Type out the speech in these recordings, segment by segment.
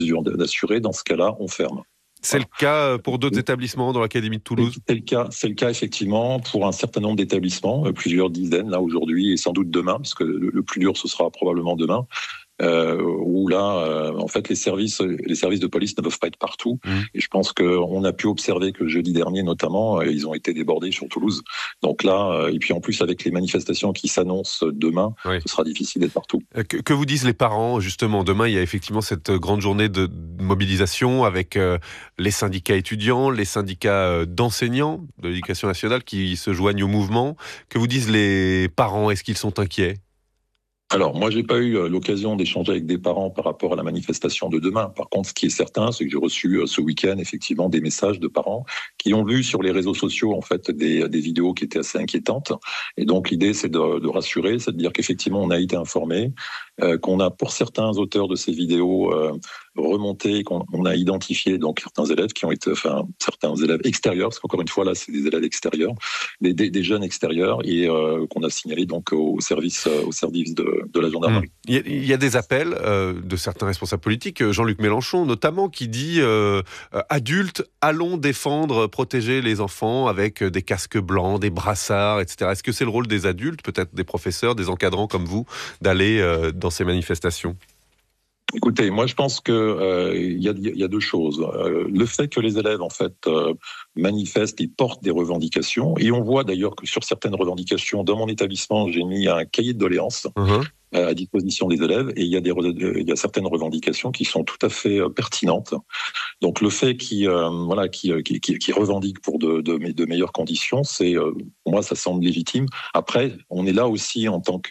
mesure d'assurer, dans ce cas-là, on ferme. C'est le cas pour d'autres établissements dans l'Académie de Toulouse? C'est le cas effectivement pour un certain nombre d'établissements, plusieurs dizaines là aujourd'hui et sans doute demain, parce que le plus dur ce sera probablement demain. Où là, en fait, les services de police ne peuvent pas être partout. Et je pense qu'on a pu observer que jeudi dernier, notamment, ils ont été débordés sur Toulouse. Donc là, et puis en plus, avec les manifestations qui s'annoncent demain, ce sera difficile d'être partout. Que vous disent les parents, justement? Demain, il y a effectivement cette grande journée de mobilisation avec les syndicats étudiants, les syndicats d'enseignants de l'éducation nationale qui se joignent au mouvement. Que vous disent les parents? Est-ce qu'ils sont inquiets? Alors, moi, j'ai pas eu l'occasion d'échanger avec des parents par rapport à la manifestation de demain. Par contre, ce qui est certain, c'est que j'ai reçu ce week-end, effectivement, des messages de parents qui ont vu sur les réseaux sociaux, en fait, des vidéos qui étaient assez inquiétantes. Et donc, l'idée, c'est de rassurer, c'est de dire qu'effectivement, on a été informé, qu'on a, pour certains auteurs de ces vidéos, remonté, qu'on a identifié donc certains élèves qui ont été, certains élèves extérieurs, parce qu'encore une fois, là, c'est des élèves extérieurs, des jeunes extérieurs, et qu'on a signalé donc au service de la gendarmerie. Il y a des appels de certains responsables politiques, Jean-Luc Mélenchon notamment, qui dit adultes, allons défendre, protéger les enfants avec des casques blancs, des brassards, etc. Est-ce que c'est le rôle des adultes, peut-être des professeurs, des encadrants comme vous, d'aller dans ces manifestations? Écoutez, moi je pense que il y a deux choses. Le fait que les élèves en fait manifestent et portent des revendications, et on voit d'ailleurs que sur certaines revendications, dans mon établissement, j'ai mis un cahier de doléances à disposition des élèves, et il y a certaines revendications qui sont tout à fait pertinentes. Donc le fait qu'ils revendiquent pour de meilleures conditions, c'est pour moi ça semble légitime. Après, on est là aussi en tant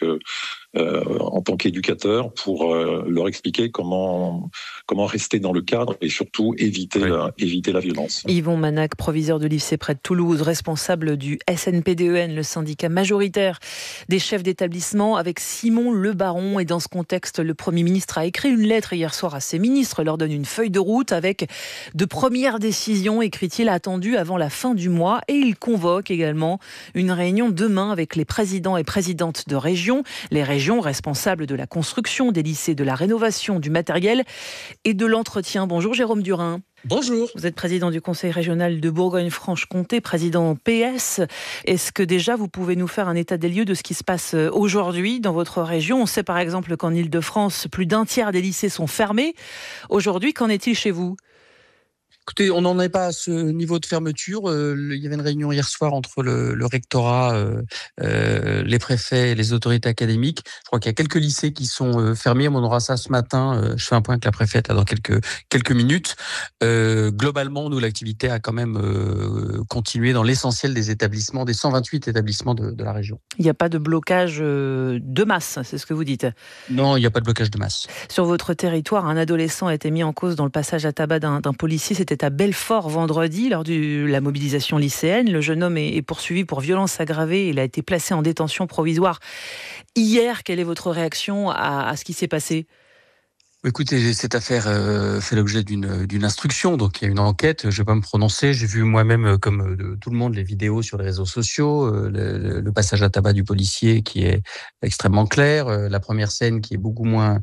qu'éducateur pour leur expliquer comment rester dans le cadre et surtout éviter la violence. Yvon Manac, proviseur de lycée près de Toulouse, responsable du SNPDEN, le syndicat majoritaire des chefs d'établissement, avec Simon Le Baron. Et dans ce contexte, le Premier ministre a écrit une lettre hier soir à ses ministres, leur donne une feuille de route avec de premières décisions, écrit-il, attendues avant la fin du mois. Et il convoque également une réunion demain avec les présidents et présidentes de régions, les régions responsables de la construction des lycées, de la rénovation, du matériel et de l'entretien. Bonjour Jérôme Durin. Bonjour. Vous êtes président du Conseil régional de Bourgogne-Franche-Comté, président PS. Est-ce que déjà vous pouvez nous faire un état des lieux de ce qui se passe aujourd'hui dans votre région? On sait par exemple qu'en Île-de-France, plus d'un tiers des lycées sont fermés. Aujourd'hui, qu'en est-il chez vous? Écoutez, on n'en est pas à ce niveau de fermeture. Il y avait une réunion hier soir entre le rectorat, les préfets et les autorités académiques. Je crois qu'il y a quelques lycées qui sont fermés. On aura ça ce matin. Je fais un point avec la préfète dans quelques minutes. Globalement, nous, l'activité a quand même continué dans l'essentiel des établissements, des 128 établissements de la région. Il n'y a pas de blocage de masse, c'est ce que vous dites? Non, il n'y a pas de blocage de masse. Sur votre territoire, un adolescent a été mis en cause dans le passage à tabac d'un policier. C'était à Belfort vendredi, lors de la mobilisation lycéenne. Le jeune homme est poursuivi pour violence aggravée. Il a été placé en détention provisoire hier. Quelle est votre réaction à ce qui s'est passé? Écoutez, cette affaire fait l'objet d'une instruction, donc il y a une enquête. Je ne vais pas me prononcer. J'ai vu moi-même, comme tout le monde, les vidéos sur les réseaux sociaux, le passage à tabac du policier qui est extrêmement clair, la première scène qui est beaucoup moins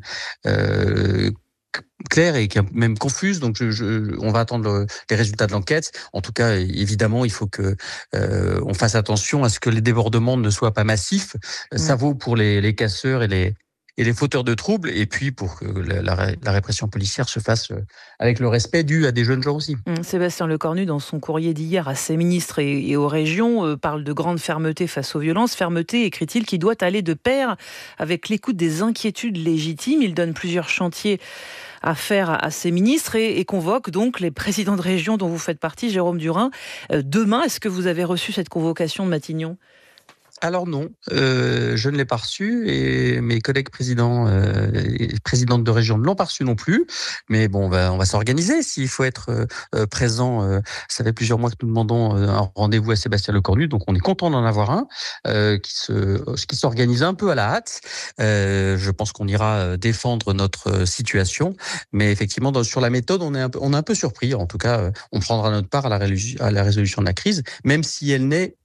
claire et qui est même confuse. Donc, on va attendre les résultats de l'enquête. En tout cas, évidemment, il faut que on fasse attention à ce que les débordements ne soient pas massifs. Ça vaut pour les casseurs et les fauteurs de troubles, et puis pour que la répression policière se fasse avec le respect dû à des jeunes gens aussi. Sébastien Lecornu, dans son courrier d'hier à ses ministres et aux régions, parle de grande fermeté face aux violences. Fermeté, écrit-il, qui doit aller de pair avec l'écoute des inquiétudes légitimes. Il donne plusieurs chantiers à faire à ses ministres et convoque donc les présidents de région dont vous faites partie, Jérôme Durin. Demain, est-ce que vous avez reçu cette convocation de Matignon ? Alors non, je ne l'ai pas reçu et mes collègues présidents et présidentes de région ne l'ont pas reçu non plus. Mais bon, on va s'organiser s'il faut être présent. Ça fait plusieurs mois que nous demandons un rendez-vous à Sébastien Lecornu, donc on est content d'en avoir un qui s'organise un peu à la hâte. Je pense qu'on ira défendre notre situation, mais effectivement sur la méthode, on est un peu surpris. En tout cas, on prendra notre part à la résolution de la crise, même si elle n'est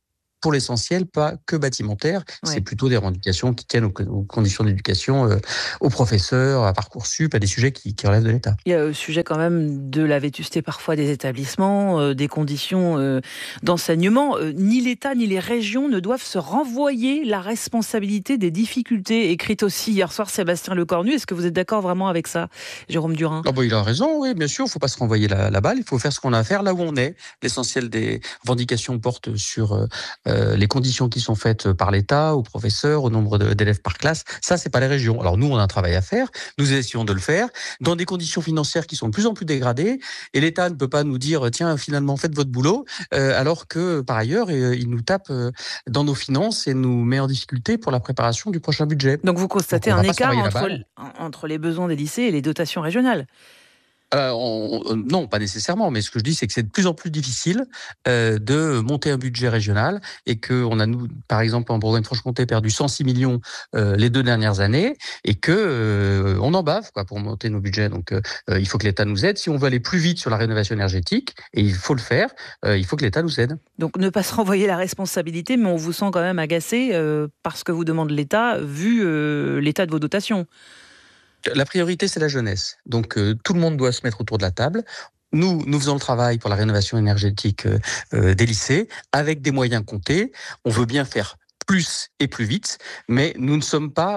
pour l'essentiel pas que bâtimentaires. Ouais. C'est plutôt des revendications qui tiennent aux conditions d'éducation, aux professeurs, à Parcoursup, à des sujets qui relèvent de l'État. Il y a le sujet quand même de la vétusté parfois des établissements, des conditions d'enseignement. Ni l'État ni les régions ne doivent se renvoyer la responsabilité des difficultés, écrite aussi hier soir Sébastien Lecornu. Est-ce que vous êtes d'accord vraiment avec ça, Jérôme Durin ? Il a raison, oui, bien sûr, il ne faut pas se renvoyer la balle, il faut faire ce qu'on a à faire là où on est. L'essentiel des revendications porte sur les conditions qui sont faites par l'État, aux professeurs, au nombre d'élèves par classe. Ça, c'est pas les régions. Alors nous, on a un travail à faire, nous essayons de le faire, dans des conditions financières qui sont de plus en plus dégradées, et l'État ne peut pas nous dire, tiens, finalement, faites votre boulot, alors que, par ailleurs, il nous tape dans nos finances et nous met en difficulté pour la préparation du prochain budget. Donc vous constatez un écart entre les besoins des lycées et les dotations régionales ? Non, pas nécessairement, mais ce que je dis, c'est que c'est de plus en plus difficile de monter un budget régional et qu'on a, nous, par exemple, en Bourgogne-Franche-Comté, perdu 106 millions les 2 dernières années et que on en bave pour monter nos budgets. Donc, il faut que l'État nous aide. Si on veut aller plus vite sur la rénovation énergétique, et il faut le faire, il faut que l'État nous aide. Donc, ne pas se renvoyer la responsabilité, mais on vous sent quand même agacé par ce que vous demande l'État, vu l'état de vos dotations. La priorité, c'est la jeunesse. Donc, tout le monde doit se mettre autour de la table. Nous faisons le travail pour la rénovation énergétique des lycées, avec des moyens comptés. On veut bien faire plus et plus vite, mais nous ne sommes pas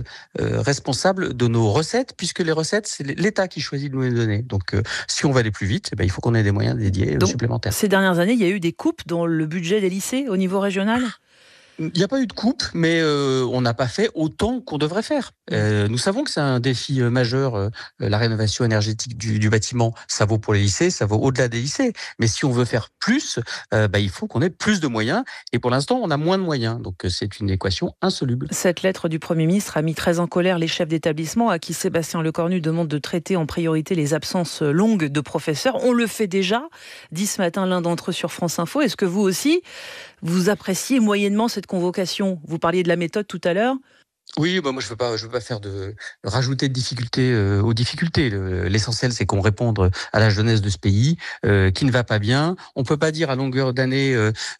responsables de nos recettes, puisque les recettes, c'est l'État qui choisit de nous les donner. Donc, si on veut aller plus vite, il faut qu'on ait des moyens dédiés supplémentaires. Ces dernières années, il y a eu des coupes dans le budget des lycées au niveau régional ? Il n'y a pas eu de coupe, mais on n'a pas fait autant qu'on devrait faire. Nous savons que c'est un défi majeur, la rénovation énergétique du bâtiment. Ça vaut pour les lycées, ça vaut au-delà des lycées. Mais si on veut faire plus, il faut qu'on ait plus de moyens. Et pour l'instant, on a moins de moyens. Donc c'est une équation insoluble. Cette lettre du Premier ministre a mis très en colère les chefs d'établissement à qui Sébastien Lecornu demande de traiter en priorité les absences longues de professeurs. On le fait déjà, dit ce matin l'un d'entre eux sur France Info. Est-ce que vous aussi, vous appréciez moyennement cette convocation ? Vous parliez de la méthode tout à l'heure. Oui, moi je veux pas faire rajouter de difficultés aux difficultés. L'essentiel, c'est qu'on réponde à la jeunesse de ce pays qui ne va pas bien. On peut pas dire à longueur d'année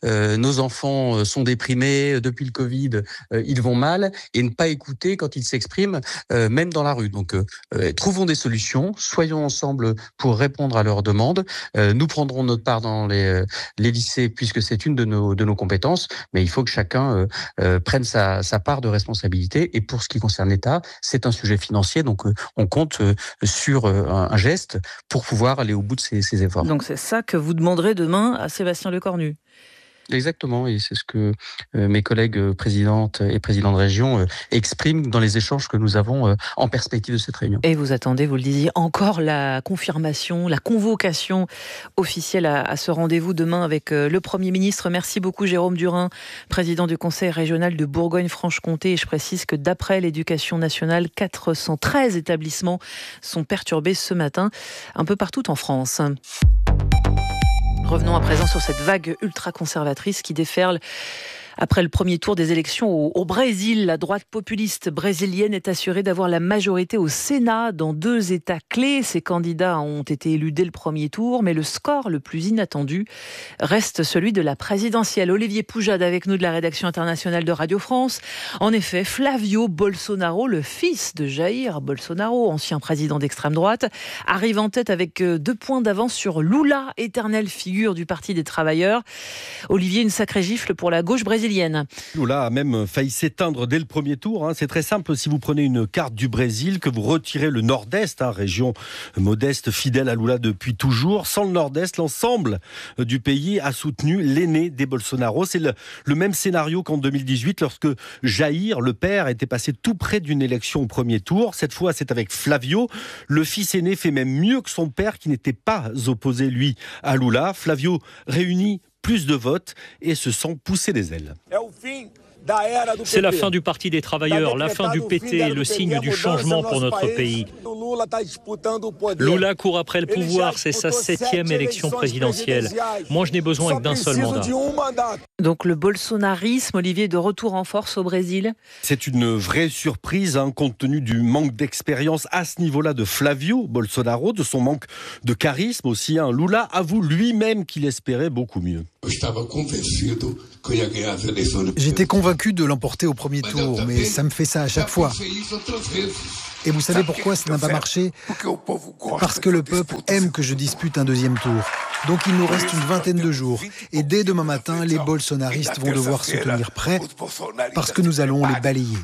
nos enfants sont déprimés depuis le Covid, ils vont mal, et ne pas écouter quand ils s'expriment, même dans la rue. Donc trouvons des solutions, soyons ensemble pour répondre à leurs demandes. Nous prendrons notre part dans les lycées puisque c'est une de nos compétences, mais il faut que chacun prenne sa part de responsabilité. Et pour ce qui concerne l'État, c'est un sujet financier, donc on compte sur un geste pour pouvoir aller au bout de ces efforts. Donc c'est ça que vous demanderez demain à Sébastien Lecornu. Exactement, et c'est ce que mes collègues présidentes et présidents de région expriment dans les échanges que nous avons en perspective de cette réunion. Et vous attendez, vous le disiez, encore la confirmation, la convocation officielle à ce rendez-vous demain avec le Premier ministre. Merci beaucoup Jérôme Durin, président du Conseil régional de Bourgogne-Franche-Comté. Et je précise que d'après l'Éducation nationale, 413 établissements sont perturbés ce matin, un peu partout en France. Revenons à présent sur cette vague ultra-conservatrice qui déferle après le premier tour des élections au Brésil. La droite populiste brésilienne est assurée d'avoir la majorité au Sénat dans 2 États clés. Ces candidats ont été élus dès le premier tour, mais le score le plus inattendu reste celui de la présidentielle. Olivier Poujade avec nous de la rédaction internationale de Radio France. En effet, Flavio Bolsonaro, le fils de Jair Bolsonaro, ancien président d'extrême droite, arrive en tête avec 2 points d'avance sur Lula, éternelle figure du Parti des travailleurs. Olivier, une sacrée gifle pour la gauche brésilienne. Lula a même failli s'éteindre dès le premier tour. C'est très simple. Si vous prenez une carte du Brésil, que vous retirez le Nord-Est, région modeste, fidèle à Lula depuis toujours, sans le Nord-Est, l'ensemble du pays a soutenu l'aîné des Bolsonaro. C'est le même scénario qu'en 2018, lorsque Jair, le père, était passé tout près d'une élection au premier tour. Cette fois, c'est avec Flavio. Le fils aîné fait même mieux que son père, qui n'était pas opposé, lui, à Lula. Flavio réunit plus de votes et se sent pousser des ailes. C'est la fin du Parti des travailleurs, la fin du PT, le signe du changement pour notre pays. Lula court après le pouvoir, c'est sa 7e élection présidentielle. Moi, je n'ai besoin que d'un seul mandat. Donc le bolsonarisme, Olivier, de retour en force au Brésil ? C'est une vraie surprise, compte tenu du manque d'expérience à ce niveau-là de Flavio Bolsonaro, de son manque de charisme aussi. Lula avoue lui-même qu'il espérait beaucoup mieux. J'étais convaincu de l'emporter au premier tour, mais ça me fait ça à chaque fois. Et vous savez pourquoi ça n'a pas marché ? Parce que le peuple aime que je dispute un deuxième tour. Donc il nous reste une vingtaine de jours. Et dès demain matin, les bolsonaristes vont devoir se tenir prêts parce que nous allons les balayer.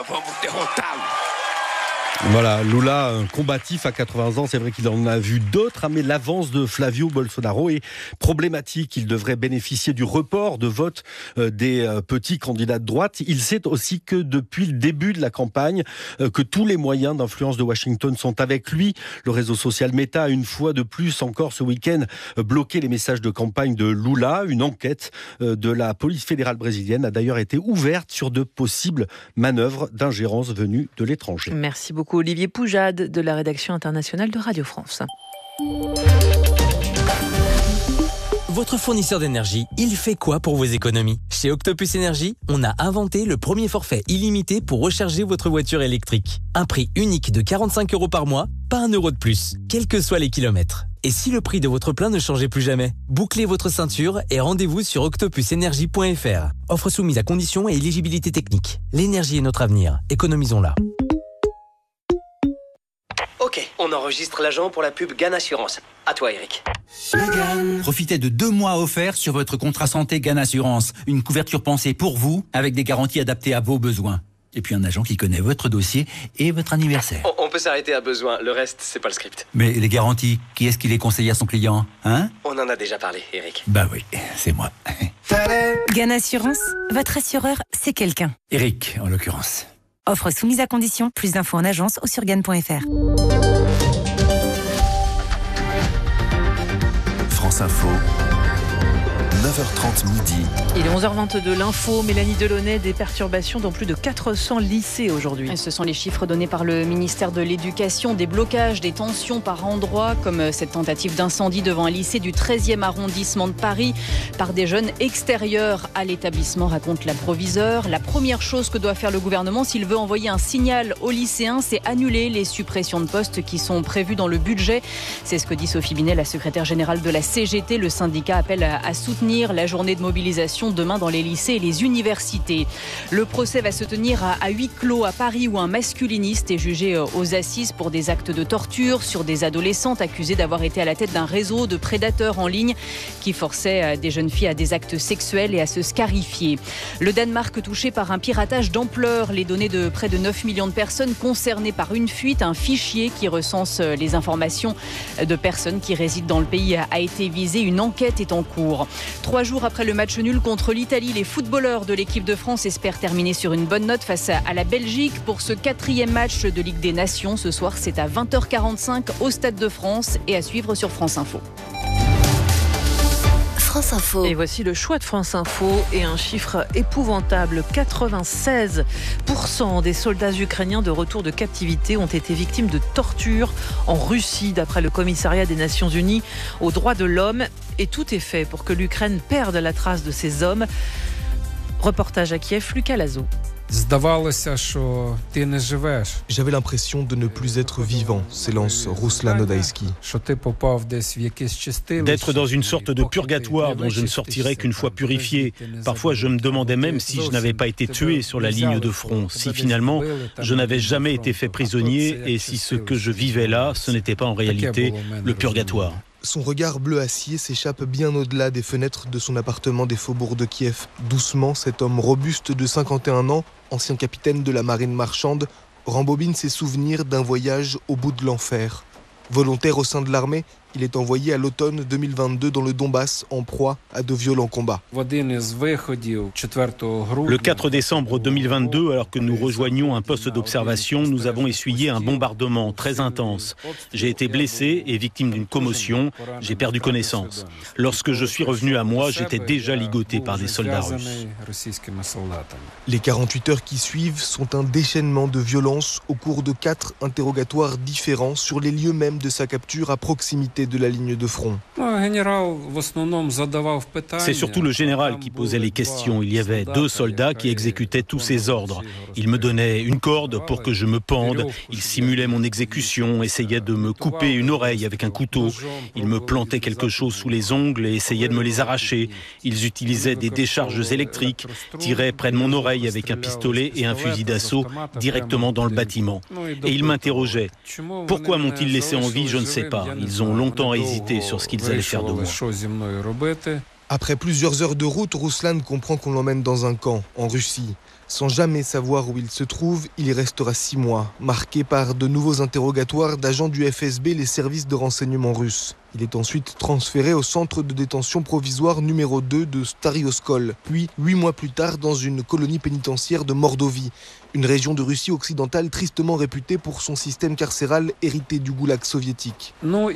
Voilà, Lula, un combatif à 80 ans, c'est vrai qu'il en a vu d'autres, mais l'avance de Flavio Bolsonaro est problématique. Il devrait bénéficier du report de vote des petits candidats de droite. Il sait aussi que depuis le début de la campagne, que tous les moyens d'influence de Washington sont avec lui. Le réseau social Meta a une fois de plus encore ce week-end bloqué les messages de campagne de Lula. Une enquête de la police fédérale brésilienne a d'ailleurs été ouverte sur de possibles manœuvres d'ingérence venues de l'étranger. Merci beaucoup Olivier Poujade de la rédaction internationale de Radio France. Votre fournisseur d'énergie, il fait quoi pour vos économies ? Chez Octopus Énergie, on a inventé le premier forfait illimité pour recharger votre voiture électrique. Un prix unique de 45 € par mois, pas 1 € de plus, quels que soient les kilomètres. Et si le prix de votre plein ne changeait plus jamais ? Bouclez votre ceinture et rendez-vous sur octopusenergie.fr. Offre soumise à conditions et éligibilité technique. L'énergie est notre avenir, économisons-la. Ok, on enregistre l'agent pour la pub GAN Assurance. À toi, Eric. Profitez de 2 mois offerts sur votre contrat santé GAN Assurance. Une couverture pensée pour vous, avec des garanties adaptées à vos besoins. Et puis un agent qui connaît votre dossier et votre anniversaire. On peut s'arrêter à besoin, le reste, c'est pas le script. Mais les garanties, qui est-ce qui les conseille à son client, hein ? On en a déjà parlé, Eric. Bah oui, c'est moi. GAN Assurance, votre assureur, c'est quelqu'un. Eric, en l'occurrence. Offre soumise à condition, plus d'infos en agence ou sur GAN.fr. France Info, 9h30 midi. Il est 11h22, l'info, Mélanie Delaunay, des perturbations dans plus de 400 lycées aujourd'hui. Et ce sont les chiffres donnés par le ministère de l'Éducation, des blocages, des tensions par endroits, comme cette tentative d'incendie devant un lycée du 13e arrondissement de Paris par des jeunes extérieurs à l'établissement, raconte la proviseure. La première chose que doit faire le gouvernement s'il veut envoyer un signal aux lycéens, c'est annuler les suppressions de postes qui sont prévues dans le budget. C'est ce que dit Sophie Binet, la secrétaire générale de la CGT. Le syndicat appelle à soutenir la journée de mobilisation demain dans les lycées et les universités. Le procès va se tenir à huis clos à Paris où un masculiniste est jugé aux assises pour des actes de torture sur des adolescentes accusées d'avoir été à la tête d'un réseau de prédateurs en ligne qui forçait des jeunes filles à des actes sexuels et à se scarifier. Le Danemark touché par un piratage d'ampleur. Les données de près de 9 millions de personnes concernées par une fuite. Un fichier qui recense les informations de personnes qui résident dans le pays a été visé. Une enquête est en cours. 3 jours après le match nul contre l'Italie, les footballeurs de l'équipe de France espèrent terminer sur une bonne note face à la Belgique pour ce 4e match de Ligue des Nations. Ce soir, c'est à 20h45 au Stade de France et à suivre sur France Info. France Info. Et voici le choix de France Info et un chiffre épouvantable. 96% des soldats ukrainiens de retour de captivité ont été victimes de torture en Russie, d'après le commissariat des Nations Unies aux droits de l'homme. Et tout est fait pour que l'Ukraine perde la trace de ces hommes. Reportage à Kiev, Lucas Lazo. J'avais l'impression de ne plus être vivant, s'élance Ruslan Odaïski. D'être dans une sorte de purgatoire dont je ne sortirais qu'une fois purifié. Parfois, je me demandais même si je n'avais pas été tué sur la ligne de front, si finalement je n'avais jamais été fait prisonnier et si ce que je vivais là, ce n'était pas en réalité le purgatoire. Son regard bleu acier s'échappe bien au-delà des fenêtres de son appartement des faubourgs de Kiev. Doucement, cet homme robuste de 51 ans, ancien capitaine de la marine marchande, rembobine ses souvenirs d'un voyage au bout de l'enfer. Volontaire au sein de l'armée, il est envoyé à l'automne 2022 dans le Donbass en proie à de violents combats. Le 4 décembre 2022, alors que nous rejoignions un poste d'observation, nous avons essuyé un bombardement très intense. J'ai été blessé et victime d'une commotion. J'ai perdu connaissance. Lorsque je suis revenu à moi, j'étais déjà ligoté par des soldats russes. Les 48 heures qui suivent sont un déchaînement de violence au cours de 4 interrogatoires différents sur les lieux mêmes de sa capture à proximité reculé de la ligne de front. C'est surtout le général qui posait les questions. Il y avait 2 soldats qui exécutaient tous ses ordres. Il me donnait une corde pour que je me pende. Il simulait mon exécution, essayait de me couper une oreille avec un couteau. Il me plantait quelque chose sous les ongles et essayait de me les arracher. Ils utilisaient des décharges électriques, tiraient près de mon oreille avec un pistolet et un fusil d'assaut directement dans le bâtiment. Et ils m'interrogeaient. Pourquoi m'ont-ils laissé en vie? Je ne sais pas. Ils ont longtemps hésité sur ce qu'ils allaient faire de moi. Après plusieurs heures de route, Ruslan comprend qu'on l'emmène dans un camp, en Russie. Sans jamais savoir où il se trouve, il y restera 6 mois, marqué par de nouveaux interrogatoires d'agents du FSB, les services de renseignement russes. Il est ensuite transféré au centre de détention provisoire numéro 2 de Stary-Oskol, puis 8 mois plus tard dans une colonie pénitentiaire de Mordovie, une région de Russie occidentale tristement réputée pour son système carcéral hérité du goulag soviétique.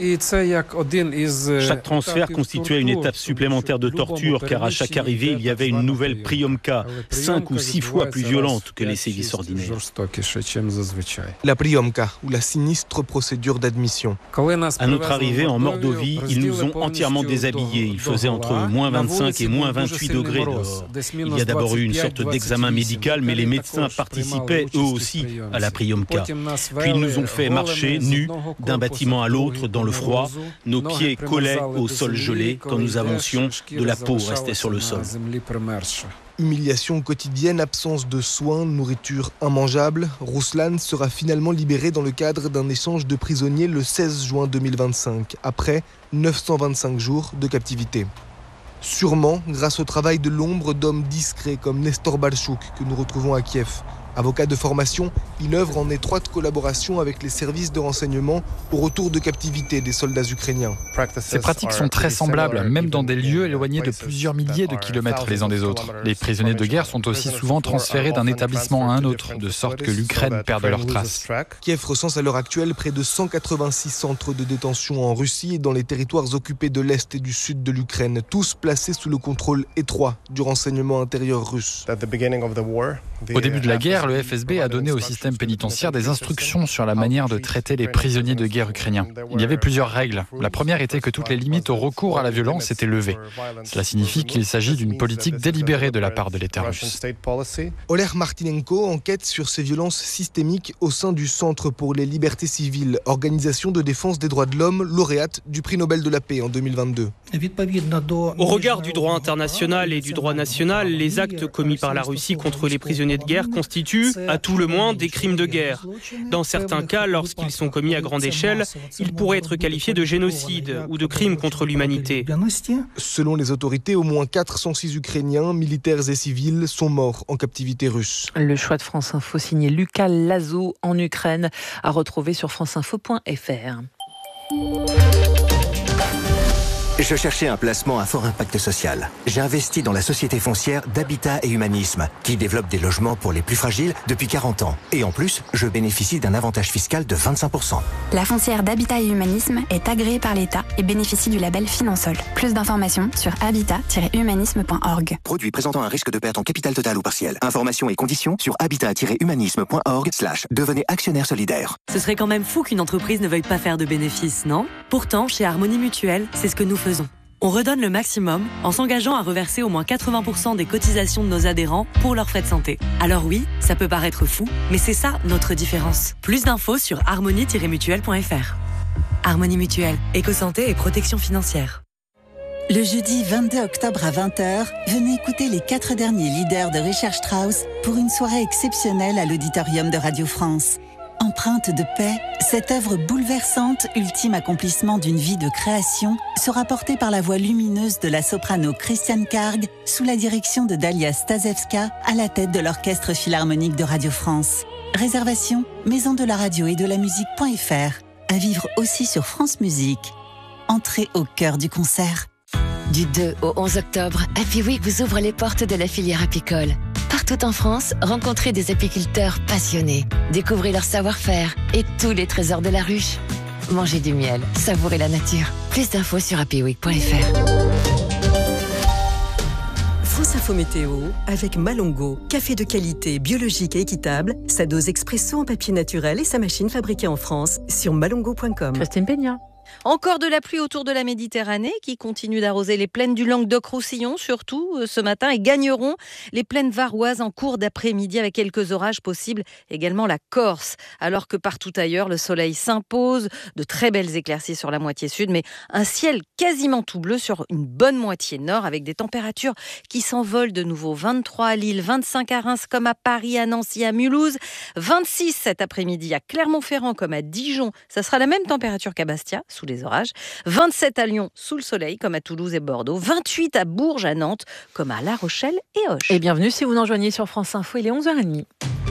Chaque transfert constituait une étape supplémentaire de torture, car à chaque arrivée, il y avait une nouvelle priomka, 5 ou 6 fois plus violente que les sévices ordinaires. La priomka, ou la sinistre procédure d'admission. À notre arrivée en Mordovie, ils nous ont entièrement déshabillés. Il faisait entre moins 25 et moins 28 degrés dehors. Il y a d'abord eu une sorte d'examen médical, mais les médecins participaient eux aussi à la priomka. Puis ils nous ont fait marcher nus d'un bâtiment à l'autre dans le froid. Nos pieds collaient au sol gelé. Quand nous avancions, de la peau restait sur le sol. Humiliation quotidienne, absence de soins, nourriture immangeable. Ruslan sera finalement libéré dans le cadre d'un échange de prisonniers le 16 juin 2025, après 925 jours de captivité. Sûrement grâce au travail de l'ombre d'hommes discrets comme Nestor Balchouk, que nous retrouvons à Kiev. Avocat de formation, il œuvre en étroite collaboration avec les services de renseignement au retour de captivité des soldats ukrainiens. Ces pratiques sont très semblables, même dans des lieux éloignés de plusieurs milliers de kilomètres les uns des autres. Les prisonniers de guerre sont aussi souvent transférés d'un établissement à un autre, de sorte que l'Ukraine perde leurs traces. Kiev recense à l'heure actuelle près de 186 centres de détention en Russie et dans les territoires occupés de l'Est et du Sud de l'Ukraine, tous placés sous le contrôle étroit du renseignement intérieur russe. Au début de la guerre, le FSB a donné au système pénitentiaire des instructions sur la manière de traiter les prisonniers de guerre ukrainiens. Il y avait plusieurs règles. La première était que toutes les limites au recours à la violence étaient levées. Cela signifie qu'il s'agit d'une politique délibérée de la part de l'État russe. Oleg Martinenko enquête sur ces violences systémiques au sein du Centre pour les libertés civiles, organisation de défense des droits de l'homme, lauréate du prix Nobel de la paix en 2022. Au regard du droit international et du droit national, les actes commis par la Russie contre les prisonniers de guerre constituent, à tout le moins, des crimes de guerre. Dans certains cas, lorsqu'ils sont commis à grande échelle, ils pourraient être qualifiés de génocide ou de crimes contre l'humanité. Selon les autorités, au moins 406 Ukrainiens, militaires et civils, sont morts en captivité russe. Le choix de France Info signé Lucas Lazo en Ukraine, à retrouver sur franceinfo.fr. Je cherchais un placement à fort impact social. J'ai investi dans la société foncière d'Habitat et Humanisme, qui développe des logements pour les plus fragiles depuis 40 ans. Et en plus, je bénéficie d'un avantage fiscal de 25%. La foncière d'Habitat et Humanisme est agréée par l'État et bénéficie du label Finansol. Plus d'informations sur habitat-humanisme.org. Produit présentant un risque de perte en capital total ou partiel. Informations et conditions sur habitat-humanisme.org/devenez actionnaire solidaire. Ce serait quand même fou qu'une entreprise ne veuille pas faire de bénéfices, non ? Pourtant, chez Harmonie Mutuelle, c'est ce que nous faisons. On redonne le maximum en s'engageant à reverser au moins 80% des cotisations de nos adhérents pour leurs frais de santé. Alors oui, ça peut paraître fou, mais c'est ça notre différence. Plus d'infos sur harmonie-mutuelle.fr. Harmonie Mutuelle, éco-santé et protection financière. Le jeudi 22 octobre à 20h, venez écouter les 4 derniers leaders de Richard Strauss pour une soirée exceptionnelle à l'Auditorium de Radio France. Empreinte de paix, cette œuvre bouleversante, ultime accomplissement d'une vie de création, sera portée par la voix lumineuse de la soprano Christiane Karg sous la direction de Dalia Stasevska à la tête de l'Orchestre Philharmonique de Radio France. Réservation, maison de la radio et de la musique.fr. À vivre aussi sur France Musique. Entrez au cœur du concert. Du 2 au 11 octobre, Happy Week vous ouvre les portes de la filière apicole. Partout en France, rencontrez des apiculteurs passionnés. Découvrez leur savoir-faire et tous les trésors de la ruche. Mangez du miel, savourez la nature. Plus d'infos sur happyweek.fr. France Info Météo avec Malongo. Café de qualité, biologique et équitable. Sa dose expresso en papier naturel et sa machine fabriquée en France sur malongo.com. Christine Peña. Encore de la pluie autour de la Méditerranée qui continue d'arroser les plaines du Languedoc-Roussillon, surtout ce matin, et gagneront les plaines varoises en cours d'après-midi avec quelques orages possibles, également la Corse. Alors que partout ailleurs, le soleil s'impose, de très belles éclaircies sur la moitié sud, mais un ciel quasiment tout bleu sur une bonne moitié nord avec des températures qui s'envolent de nouveau. 23 à Lille, 25 à Reims comme à Paris, à Nancy, à Mulhouse, 26 cet après-midi à Clermont-Ferrand comme à Dijon. Ça sera la même température qu'à Bastia, sous les orages. 27 à Lyon, sous le soleil, comme à Toulouse et Bordeaux. 28 à Bourges, à Nantes, comme à La Rochelle et Auch. Et bienvenue si vous nous rejoignez sur France Info, il est 11h30.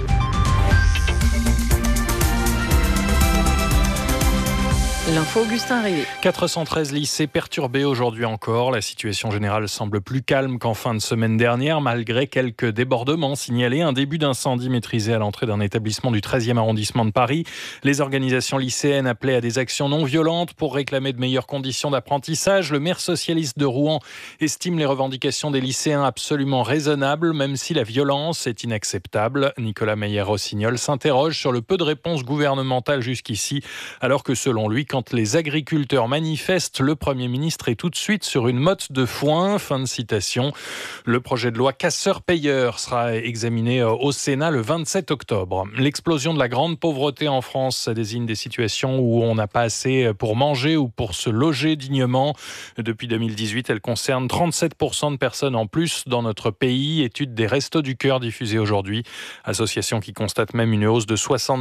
L'info, Augustin Rivet. 413 lycées perturbés aujourd'hui encore. La situation générale semble plus calme qu'en fin de semaine dernière, malgré quelques débordements signalés. Un début d'incendie maîtrisé à l'entrée d'un établissement du 13e arrondissement de Paris. Les organisations lycéennes appelaient à des actions non violentes pour réclamer de meilleures conditions d'apprentissage. Le maire socialiste de Rouen estime les revendications des lycéens absolument raisonnables, même si la violence est inacceptable. Nicolas Meyer-Rossignol s'interroge sur le peu de réponses gouvernementales jusqu'ici, alors que selon lui, quand les agriculteurs manifestent, le Premier ministre est tout de suite sur une motte de foin. Fin de citation. Le projet de loi casseurs-payeurs sera examiné au Sénat le 27 octobre. L'explosion de la grande pauvreté en France, ça désigne des situations où on n'a pas assez pour manger ou pour se loger dignement. Depuis 2018, elle concerne 37% de personnes en plus dans notre pays. Étude des Restos du Cœur diffusée aujourd'hui. Association qui constate même une hausse de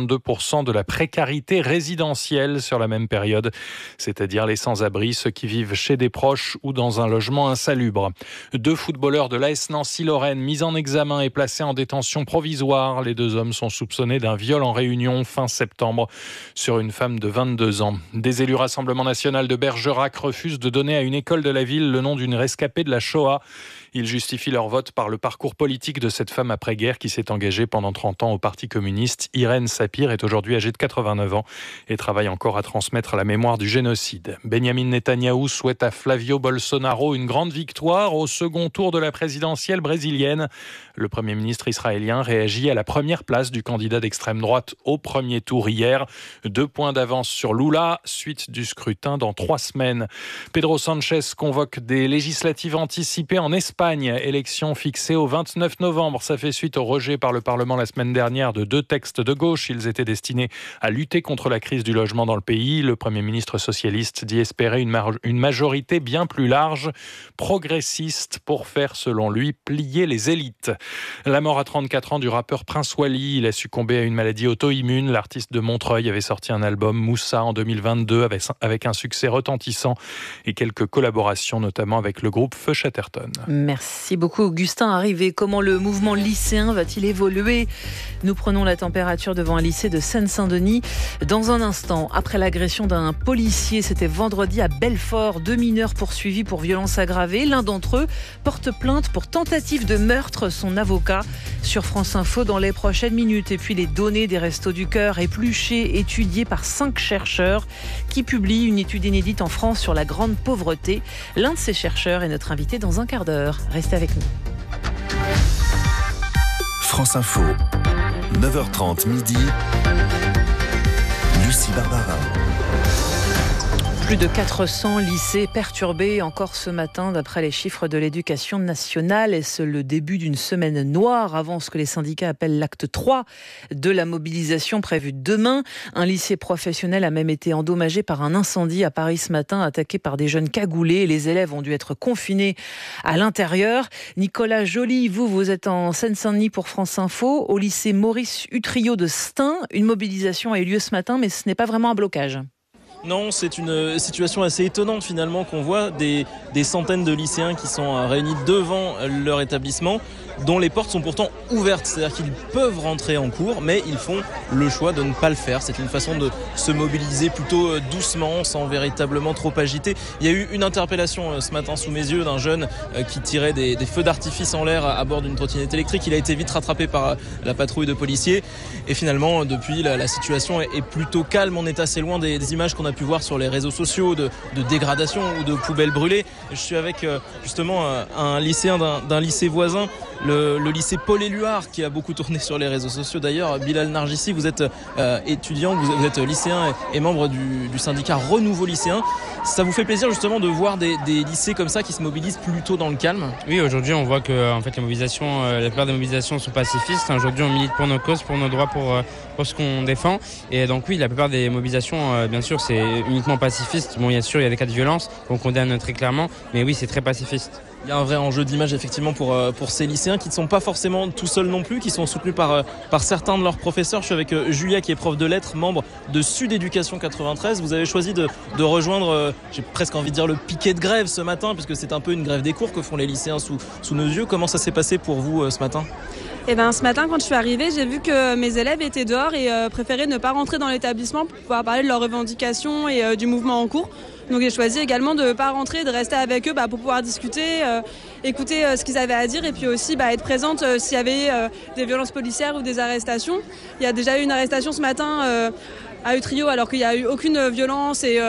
62% de la précarité résidentielle sur la même période, c'est-à-dire les sans-abri, ceux qui vivent chez des proches ou dans un logement insalubre. 2 footballeurs de l'AS Nancy-Lorraine mis en examen et placés en détention provisoire. Les 2 hommes sont soupçonnés d'un viol en Réunion fin septembre sur une femme de 22 ans. Des élus Rassemblement National de Bergerac refusent de donner à une école de la ville le nom d'une rescapée de la Shoah. Ils justifient leur vote par le parcours politique de cette femme après-guerre qui s'est engagée pendant 30 ans au Parti communiste. Irène Sapir est aujourd'hui âgée de 89 ans et travaille encore à transmettre la mémoire du génocide. Benjamin Netanyahou souhaite à Flavio Bolsonaro une grande victoire au second tour de la présidentielle brésilienne. Le Premier ministre israélien réagit à la première place du candidat d'extrême droite au premier tour hier. 2 points d'avance sur Lula, suite du scrutin dans 3 semaines. Pedro Sanchez convoque des législatives anticipées en Espagne. Élection fixée au 29 novembre. Ça fait suite au rejet par le Parlement la semaine dernière de 2 textes de gauche. Ils étaient destinés à lutter contre la crise du logement dans le pays. Le Premier ministre socialiste dit espérer une majorité bien plus large, progressiste, pour faire, selon lui, plier les élites. La mort à 34 ans du rappeur Prince Wally. Il a succombé à une maladie auto-immune. L'artiste de Montreuil avait sorti un album Moussa en 2022 avec un succès retentissant et quelques collaborations, notamment avec le groupe Feu Chatterton. Merci beaucoup Augustin Rivet. Comment le mouvement lycéen va-t-il évoluer ? Nous prenons la température devant un lycée de Seine-Saint-Denis. Dans un instant, après l'agression d'un policier, c'était vendredi à Belfort, 2 mineurs poursuivis pour violence aggravée. L'un d'entre eux porte plainte pour tentative de meurtre. Son avocat sur France Info dans les prochaines minutes. Et puis les données des Restos du Cœur épluchées, étudiées par 5 chercheurs qui publient une étude inédite en France sur la grande pauvreté. L'un de ces chercheurs est notre invité dans un quart d'heure. Restez avec nous. France Info, 9h30 midi. Lucie Barbara. Plus de 400 lycées perturbés encore ce matin d'après les chiffres de l'éducation nationale. Est-ce le début d'une semaine noire avant ce que les syndicats appellent l'acte 3 de la mobilisation prévue demain? Un lycée professionnel a même été endommagé par un incendie à Paris ce matin, attaqué par des jeunes cagoulés. Les élèves ont dû être confinés à l'intérieur. Nicolas Joly, vous êtes en Seine-Saint-Denis pour France Info. Au lycée Maurice Utrillo de Stein, une mobilisation a eu lieu ce matin, mais ce n'est pas vraiment un blocage. Non, c'est une situation assez étonnante finalement qu'on voit des centaines de lycéens qui sont réunis devant leur établissement dont les portes sont pourtant ouvertes, c'est-à-dire qu'ils peuvent rentrer en cours mais ils font le choix de ne pas le faire. C'est une façon de se mobiliser plutôt doucement, sans véritablement trop agiter. Il y a eu une interpellation ce matin sous mes yeux d'un jeune qui tirait des feux d'artifice en l'air à bord d'une trottinette électrique. Il a été vite rattrapé par la patrouille de policiers et finalement depuis la situation est plutôt calme. On est assez loin des images qu'on a pu voir sur les réseaux sociaux de dégradation ou de poubelles brûlées. Je suis avec justement un lycéen d'un lycée voisin, le lycée Paul Éluard, qui a beaucoup tourné sur les réseaux sociaux. D'ailleurs, Bilal Nargissi, vous êtes étudiant, vous êtes lycéen et membre du syndicat Renouveau Lycéen. Ça vous fait plaisir justement de voir des lycées comme ça qui se mobilisent plutôt dans le calme? Oui, aujourd'hui on voit que en fait, la plupart des mobilisations sont pacifistes. Aujourd'hui on milite pour nos causes, pour nos droits, pour ce qu'on défend. Et donc oui, la plupart des mobilisations, bien sûr, c'est uniquement pacifiste. Bon, bien sûr, il y a des cas de violence qu'on condamne très clairement, mais oui, c'est très pacifiste. Il y a un vrai enjeu d'image effectivement pour ces lycéens qui ne sont pas forcément tout seuls non plus, qui sont soutenus par certains de leurs professeurs. Je suis avec Julia qui est prof de lettres, membre de Sud Éducation 93. Vous avez choisi de rejoindre, j'ai presque envie de dire, le piquet de grève ce matin, puisque c'est un peu une grève des cours que font les lycéens sous nos yeux. Comment ça s'est passé pour vous ce matin ? Ce matin, quand je suis arrivée, j'ai vu que mes élèves étaient dehors et préféraient ne pas rentrer dans l'établissement pour pouvoir parler de leurs revendications et du mouvement en cours. Donc j'ai choisi également de ne pas rentrer, de rester avec eux pour pouvoir discuter, écouter ce qu'ils avaient à dire et puis aussi être présente s'il y avait des violences policières ou des arrestations. Il y a déjà eu une arrestation ce matin à Utrio alors qu'il n'y a eu aucune violence et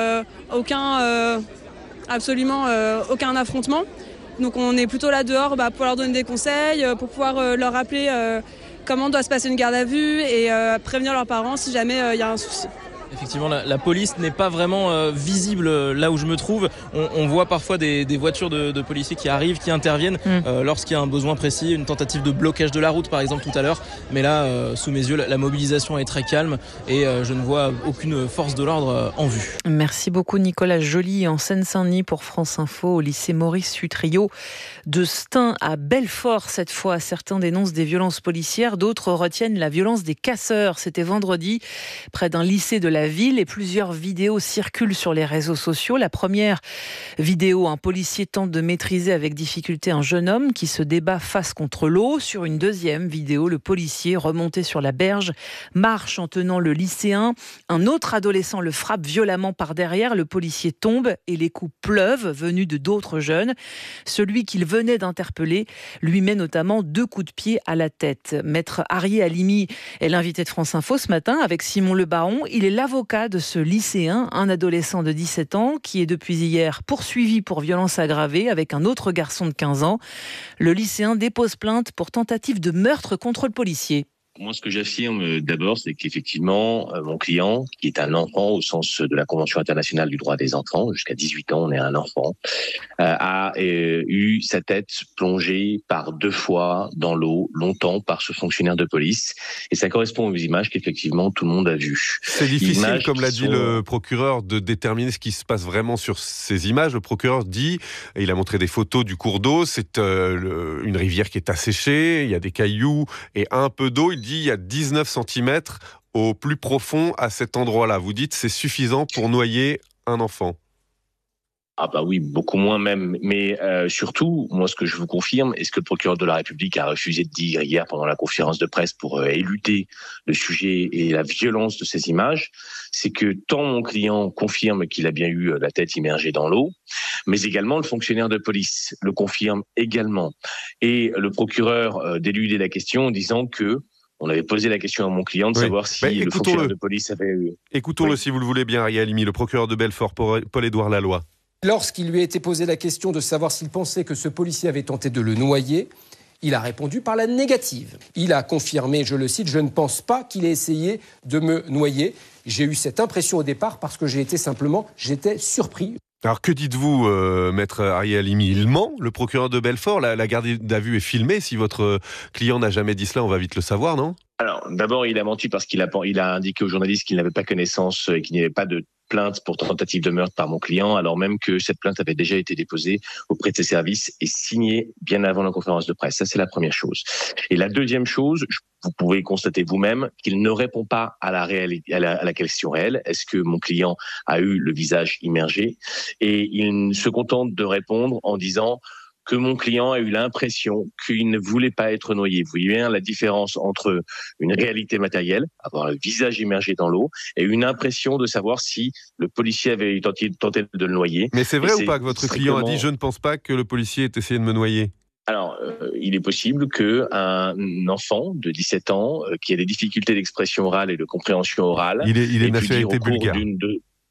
absolument aucun affrontement. Donc on est plutôt là dehors pour leur donner des conseils, pour pouvoir leur rappeler comment doit se passer une garde à vue et prévenir leurs parents si jamais il y a un souci. Effectivement, la police n'est pas vraiment visible là où je me trouve. On voit parfois des voitures de policiers qui arrivent, qui interviennent lorsqu'il y a un besoin précis, une tentative de blocage de la route par exemple tout à l'heure. Mais là, sous mes yeux, la mobilisation est très calme et je ne vois aucune force de l'ordre en vue. Merci beaucoup Nicolas Joly en Seine-Saint-Denis pour France Info au lycée Maurice Utrio de Stein à Belfort. Cette fois, certains dénoncent des violences policières, d'autres retiennent la violence des casseurs. C'était vendredi près d'un lycée de la ville et plusieurs vidéos circulent sur les réseaux sociaux. La première vidéo, un policier tente de maîtriser avec difficulté un jeune homme qui se débat face contre l'eau. Sur une deuxième vidéo, le policier remonté sur la berge marche en tenant le lycéen. Un autre adolescent le frappe violemment par derrière. Le policier tombe et les coups pleuvent venus de d'autres jeunes. Celui qu'il venait d'interpeller lui met notamment 2 coups de pied à la tête. Maître Arié Halimi est l'invité de France Info ce matin avec Simon Le Baron. Il est l'avocat de ce lycéen, un adolescent de 17 ans qui est depuis hier poursuivi pour violence aggravée avec un autre garçon de 15 ans. Le lycéen dépose plainte pour tentative de meurtre contre le policier. Moi, ce que j'affirme d'abord, c'est qu'effectivement, mon client, qui est un enfant au sens de la Convention internationale du droit des enfants, jusqu'à 18 ans, on est un enfant, a eu sa tête plongée par 2 fois dans l'eau, longtemps, par ce fonctionnaire de police. Et ça correspond aux images qu'effectivement tout le monde a vues. C'est difficile, comme l'a dit le procureur, de déterminer ce qui se passe vraiment sur ces images. Le procureur dit, et il a montré des photos du cours d'eau, c'est une rivière qui est asséchée, il y a des cailloux et un peu d'eau. Il dit il y a 19 cm au plus profond à cet endroit-là. Vous dites c'est suffisant pour noyer un enfant. Ah bah oui, beaucoup moins même. Mais surtout, moi ce que je vous confirme, et ce que le procureur de la République a refusé de dire hier pendant la conférence de presse pour éluder le sujet et la violence de ces images, c'est que tant mon client confirme qu'il a bien eu la tête immergée dans l'eau, mais également le fonctionnaire de police le confirme également. Et le procureur d'éluder la question en disant que on avait posé la question à mon client de savoir si le fonctionnaire de police avait eu... Écoutons-le si vous le voulez bien, Arié Halimi, le procureur de Belfort, Paul-Édouard Laloy. Lorsqu'il lui a été posé la question de savoir s'il pensait que ce policier avait tenté de le noyer, il a répondu par la négative. Il a confirmé, je le cite, « Je ne pense pas qu'il ait essayé de me noyer. J'ai eu cette impression au départ parce que j'étais surpris. » Alors que dites-vous, maître Arié Halimi? Il ment, le procureur de Belfort. La garde à vue est filmée. Si votre client n'a jamais dit cela, on va vite le savoir, non? Alors, d'abord, il a menti parce qu'il a indiqué aux journalistes qu'il n'avait pas connaissance et qu'il n'y avait pas de plainte pour tentative de meurtre par mon client, alors même que cette plainte avait déjà été déposée auprès de ses services et signée bien avant la conférence de presse. Ça, c'est la première chose. Et la deuxième chose, vous pouvez constater vous-même qu'il ne répond pas à la question réelle. Est-ce que mon client a eu le visage immergé? Et il se contente de répondre en disant que mon client a eu l'impression qu'il ne voulait pas être noyé. Vous voyez bien la différence entre une réalité matérielle, avoir le visage immergé dans l'eau, et une impression de savoir si le policier avait tenté de le noyer. Mais c'est vrai ou pas que votre client a dit « Je ne pense pas que le policier ait essayé de me noyer » ? Alors, il est possible qu'un enfant de 17 ans qui a des difficultés d'expression orale et de compréhension orale... Il est nationalité bulgare.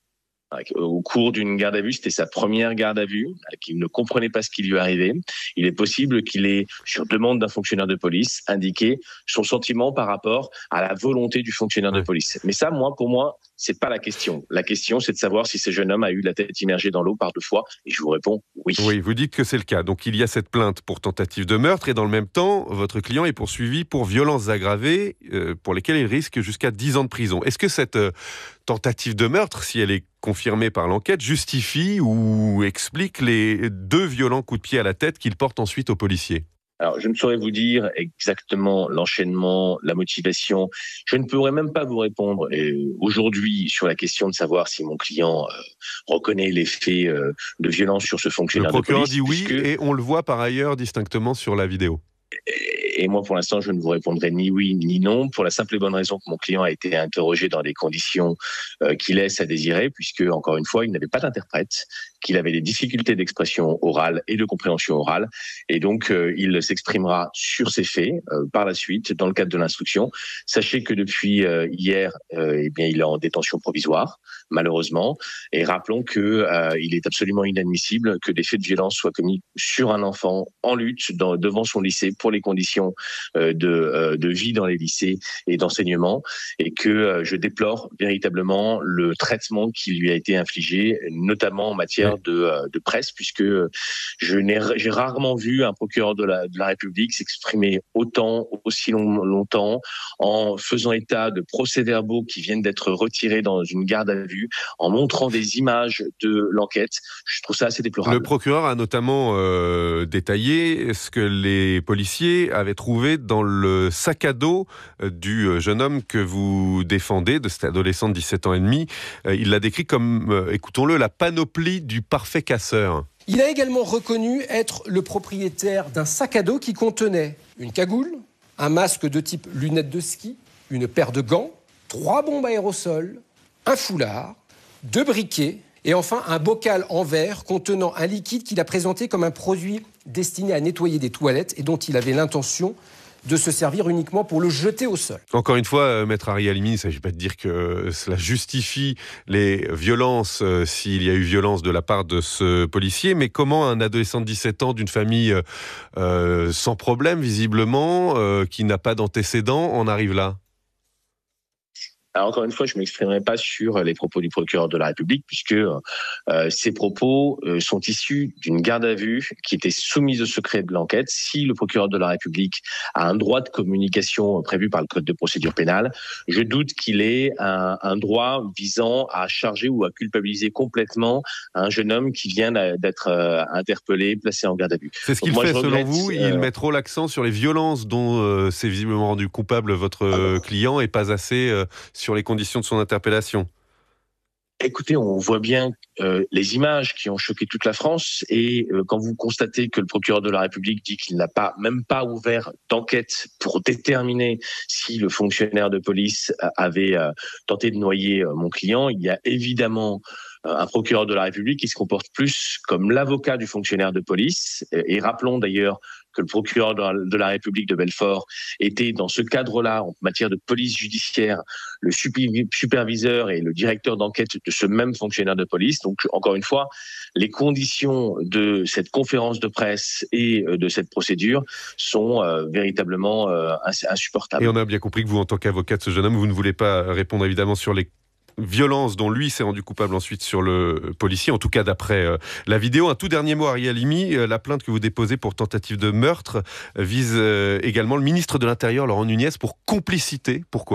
Au cours d'une garde à vue, c'était sa première garde à vue, qu'il ne comprenait pas ce qui lui arrivait. Il est possible qu'il ait, sur demande d'un fonctionnaire de police, indiqué son sentiment par rapport à la volonté du fonctionnaire de police. Mais ça, pour moi, c'est pas la question. La question, c'est de savoir si ce jeune homme a eu la tête immergée dans l'eau par 2 fois. Et je vous réponds oui. Oui, vous dites que c'est le cas. Donc il y a cette plainte pour tentative de meurtre et dans le même temps, votre client est poursuivi pour violences aggravées pour lesquelles il risque jusqu'à 10 ans de prison. Est-ce que cette tentative de meurtre, si elle est confirmée par l'enquête, justifie ou explique les 2 violents coups de pied à la tête qu'il porte ensuite aux policiers ? Alors, je ne saurais vous dire exactement l'enchaînement, la motivation. Je ne pourrais même pas vous répondre aujourd'hui sur la question de savoir si mon client reconnaît les faits de violence sur ce fonctionnaire de police. Le procureur dit oui, et on le voit par ailleurs distinctement sur la vidéo. Et moi, pour l'instant, je ne vous répondrai ni oui ni non, pour la simple et bonne raison que mon client a été interrogé dans des conditions qui laissent à désirer, puisque, encore une fois, il n'avait pas d'interprète, qu'il avait des difficultés d'expression orale et de compréhension orale, et donc il s'exprimera sur ces faits par la suite, dans le cadre de l'instruction. Sachez que depuis hier, il est en détention provisoire, malheureusement, et rappelons que il est absolument inadmissible que des faits de violence soient commis sur un enfant en lutte devant son lycée pour les conditions de vie dans les lycées et d'enseignement, et que je déplore véritablement le traitement qui lui a été infligé, notamment en matière de presse, puisque j'ai rarement vu un procureur de la République s'exprimer aussi longtemps, en faisant état de procès-verbaux qui viennent d'être retirés dans une garde à vue, en montrant des images de l'enquête. Je trouve ça assez déplorable. Le procureur a notamment détaillé ce que les policiers avaient trouvé dans le sac à dos du jeune homme que vous défendez, de cet adolescent de 17 ans et demi. Il l'a décrit comme, écoutons-le, la panoplie du parfait casseur. Il a également reconnu être le propriétaire d'un sac à dos qui contenait une cagoule, un masque de type lunettes de ski, une paire de gants, 3 bombes aérosols, un foulard, 2 briquets et enfin un bocal en verre contenant un liquide qu'il a présenté comme un produit destiné à nettoyer des toilettes et dont il avait l'intention de se servir uniquement pour le jeter au sol. Encore une fois, Maître Harry Halimi, il ne s'agit pas de dire que cela justifie les violences s'il y a eu violence de la part de ce policier, mais comment un adolescent de 17 ans d'une famille sans problème visiblement, qui n'a pas d'antécédents, en arrive là ? Alors, encore une fois, je ne m'exprimerai pas sur les propos du procureur de la République, puisque ces propos sont issus d'une garde à vue qui était soumise au secret de l'enquête. Si le procureur de la République a un droit de communication prévu par le Code de procédure pénale, je doute qu'il ait un droit visant à charger ou à culpabiliser complètement un jeune homme qui vient d'être interpellé, placé en garde à vue. C'est ce qu'il fait, selon vous. Il met trop l'accent sur les violences dont s'est visiblement rendu coupable votre client et pas assez sur les conditions de son interpellation. Écoutez, on voit bien les images qui ont choqué toute la France, et quand vous constatez que le procureur de la République dit qu'il n'a même pas ouvert d'enquête pour déterminer si le fonctionnaire de police avait tenté de noyer mon client, il y a évidemment un procureur de la République qui se comporte plus comme l'avocat du fonctionnaire de police. Et rappelons d'ailleurs que le procureur de la République de Belfort était dans ce cadre-là, en matière de police judiciaire, le superviseur et le directeur d'enquête de ce même fonctionnaire de police. Donc, encore une fois, les conditions de cette conférence de presse et de cette procédure sont véritablement insupportables. Et on a bien compris que vous, en tant qu'avocat de ce jeune homme, vous ne voulez pas répondre évidemment sur les violences dont lui s'est rendu coupable ensuite sur le policier, en tout cas d'après la vidéo. Un tout dernier mot, Harry Halimi, la plainte que vous déposez pour tentative de meurtre vise également le ministre de l'Intérieur, Laurent Nunez, pour complicité. Pourquoi ?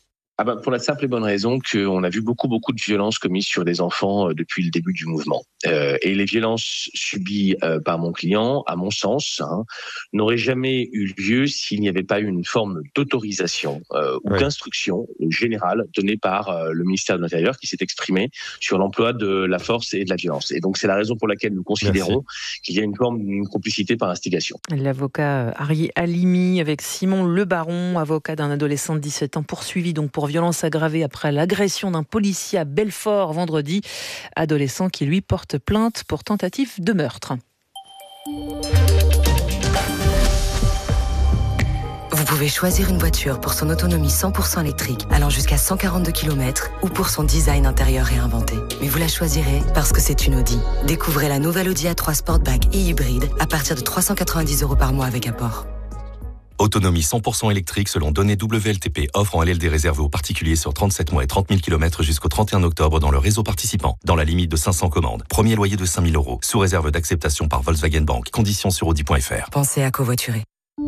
Pour la simple et bonne raison qu'on a vu beaucoup de violences commises sur des enfants depuis le début du mouvement. Et les violences subies par mon client, à mon sens, n'auraient jamais eu lieu s'il n'y avait pas eu une forme d'autorisation ou d'instruction générale donnée par le ministère de l'Intérieur qui s'est exprimé sur l'emploi de la force et de la violence. Et donc c'est la raison pour laquelle nous considérons qu'il y a une forme d'une complicité par instigation. L'avocat Harry Halimi avec Simon Le Baron, avocat d'un adolescent de 17 ans poursuivi donc pour violence aggravée après l'agression d'un policier à Belfort vendredi. Adolescent qui lui porte plainte pour tentative de meurtre. Vous pouvez pouvez choisir une voiture pour son autonomie 100% électrique, allant jusqu'à 142 km, ou pour son design intérieur réinventé. Mais vous la choisirez parce que c'est une Audi. Découvrez la nouvelle Audi A3 Sportback et hybride à partir de 390 € par mois avec apport. Autonomie 100% électrique selon données WLTP. Offre en LLD réservée aux particuliers sur 37 mois et 30 000 km jusqu'au 31 octobre dans le réseau participant. Dans la limite de 500 commandes. Premier loyer de 5 000 €. Sous réserve d'acceptation par Volkswagen Bank. Conditions sur audi.fr. Pensez à covoiturer.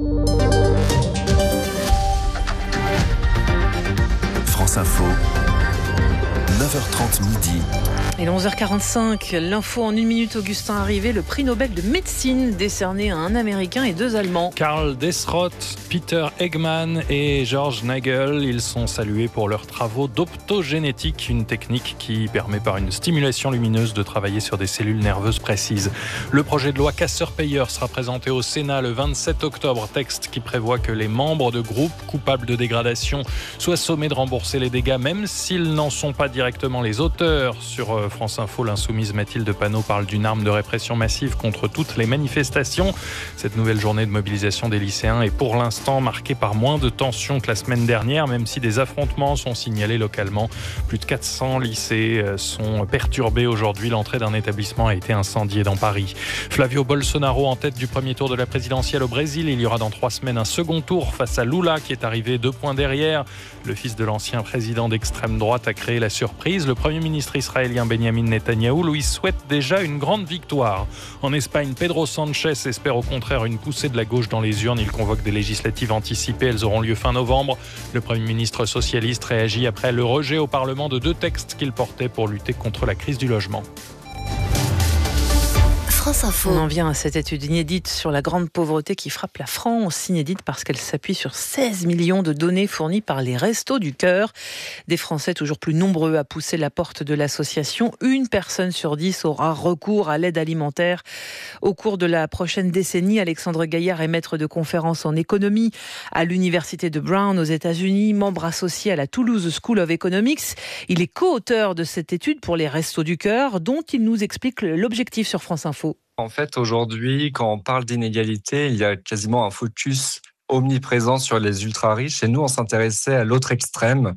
France Info, 9h30 midi. Et 11h45, l'info en 1 minute, Augustin Arrivé, le prix Nobel de médecine décerné à un Américain et 2 Allemands. Karl Desroth, Peter Eggman et George Nagel, ils sont salués pour leurs travaux d'optogénétique, une technique qui permet par une stimulation lumineuse de travailler sur des cellules nerveuses précises. Le projet de loi casseur-payeur sera présenté au Sénat le 27 octobre, texte qui prévoit que les membres de groupes coupables de dégradation soient sommés de rembourser les dégâts, même s'ils n'en sont pas directement les auteurs. Sur France Info, l'insoumise Mathilde Panot parle d'une arme de répression massive contre toutes les manifestations. Cette nouvelle journée de mobilisation des lycéens est pour l'instant marquée par moins de tensions que la semaine dernière, même si des affrontements sont signalés localement. Plus de 400 lycées sont perturbés aujourd'hui. L'entrée d'un établissement a été incendiée dans Paris. Flavio Bolsonaro en tête du premier tour de la présidentielle au Brésil. Il y aura dans 3 semaines un second tour face à Lula qui est arrivé 2 points derrière. Le fils de l'ancien président d'extrême droite a créé la surprise. Le premier ministre israélien Benjamin Netanyahou lui souhaite déjà une grande victoire. En Espagne, Pedro Sanchez espère au contraire une poussée de la gauche dans les urnes. Il convoque des législatives anticipées. Elles auront lieu fin novembre. Le premier ministre socialiste réagit après le rejet au Parlement de 2 textes qu'il portait pour lutter contre la crise du logement. France Info. On en vient à cette étude inédite sur la grande pauvreté qui frappe la France, inédite parce qu'elle s'appuie sur 16 millions de données fournies par les Restos du Cœur. Des Français toujours plus nombreux à pousser la porte de l'association. 1 personne sur 10 aura recours à l'aide alimentaire au cours de la prochaine décennie. Alexandre Gaillard est maître de conférences en économie à l'université de Brown aux États-Unis, membre associé à la Toulouse School of Economics. Il est co-auteur de cette étude pour les Restos du Cœur, dont il nous explique l'objectif sur France Info. En fait, aujourd'hui, quand on parle d'inégalité, il y a quasiment un focus omniprésent sur les ultra-riches. Et nous, on s'intéressait à l'autre extrême,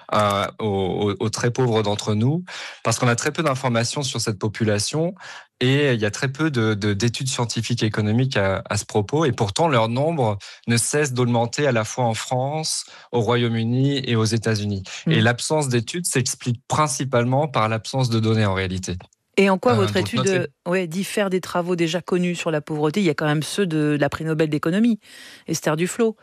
aux très pauvres d'entre nous, parce qu'on a très peu d'informations sur cette population et il y a très peu d'études scientifiques et économiques à ce propos. Et pourtant, leur nombre ne cesse d'augmenter à la fois en France, au Royaume-Uni et aux États-Unis. Et l'absence d'études s'explique principalement par l'absence de données en réalité. Et en quoi votre étude diffère des travaux déjà connus sur la pauvreté? Il y a quand même ceux de la prix Nobel d'économie, Esther Duflo.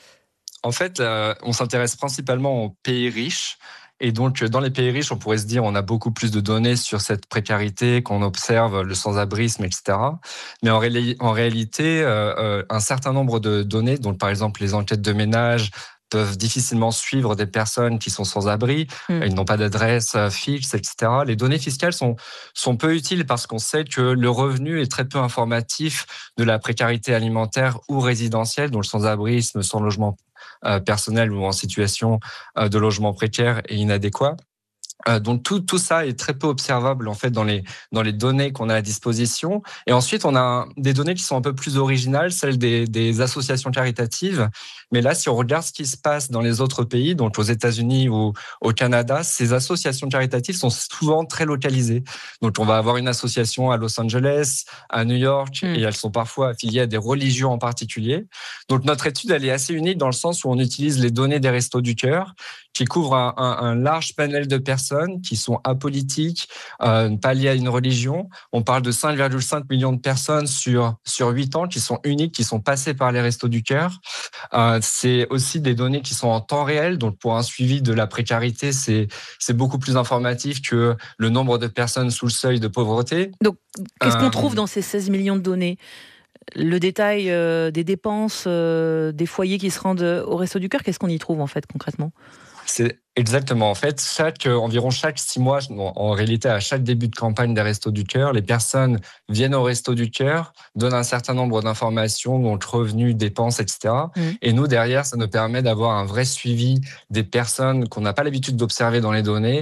En fait, on s'intéresse principalement aux pays riches. Et donc, dans les pays riches, on pourrait se dire on a beaucoup plus de données sur cette précarité qu'on observe, le sans-abrisme, etc. Mais en réalité, un certain nombre de données, donc par exemple les enquêtes de ménage, peuvent difficilement suivre des personnes qui sont sans abri, ils n'ont pas d'adresse fixe, etc. Les données fiscales sont peu utiles parce qu'on sait que le revenu est très peu informatif de la précarité alimentaire ou résidentielle, dont le sans-abrisme, sans logement personnel ou en situation de logement précaire et inadéquat. Donc tout ça est très peu observable en fait dans les données qu'on a à disposition. Et ensuite on a des données qui sont un peu plus originales, celles des associations caritatives. Mais là, si on regarde ce qui se passe dans les autres pays, donc aux États-Unis ou au Canada, ces associations caritatives sont souvent très localisées. Donc on va avoir une association à Los Angeles, à New York, et elles sont parfois affiliées à des religions en particulier. Donc notre étude, elle est assez unique dans le sens où on utilise les données des Restos du Cœur, qui couvrent un large panel de personnes qui sont apolitiques, pas liées à une religion. On parle de 5,5 millions de personnes sur 8 ans qui sont uniques, qui sont passées par les Restos du Cœur. C'est aussi des données qui sont en temps réel. Donc, pour un suivi de la précarité, c'est beaucoup plus informatif que le nombre de personnes sous le seuil de pauvreté. Donc, qu'est-ce qu'on trouve dans ces 16 millions de données ? Le détail des dépenses, des foyers qui se rendent au Restos du Cœur, qu'est-ce qu'on y trouve en fait concrètement ? C'est exactement. En fait, environ chaque 6 mois, en réalité, à chaque début de campagne des Restos du Cœur, les personnes viennent au Restos du Cœur, donnent un certain nombre d'informations, donc revenus, dépenses, etc. Et nous, derrière, ça nous permet d'avoir un vrai suivi des personnes qu'on n'a pas l'habitude d'observer dans les données,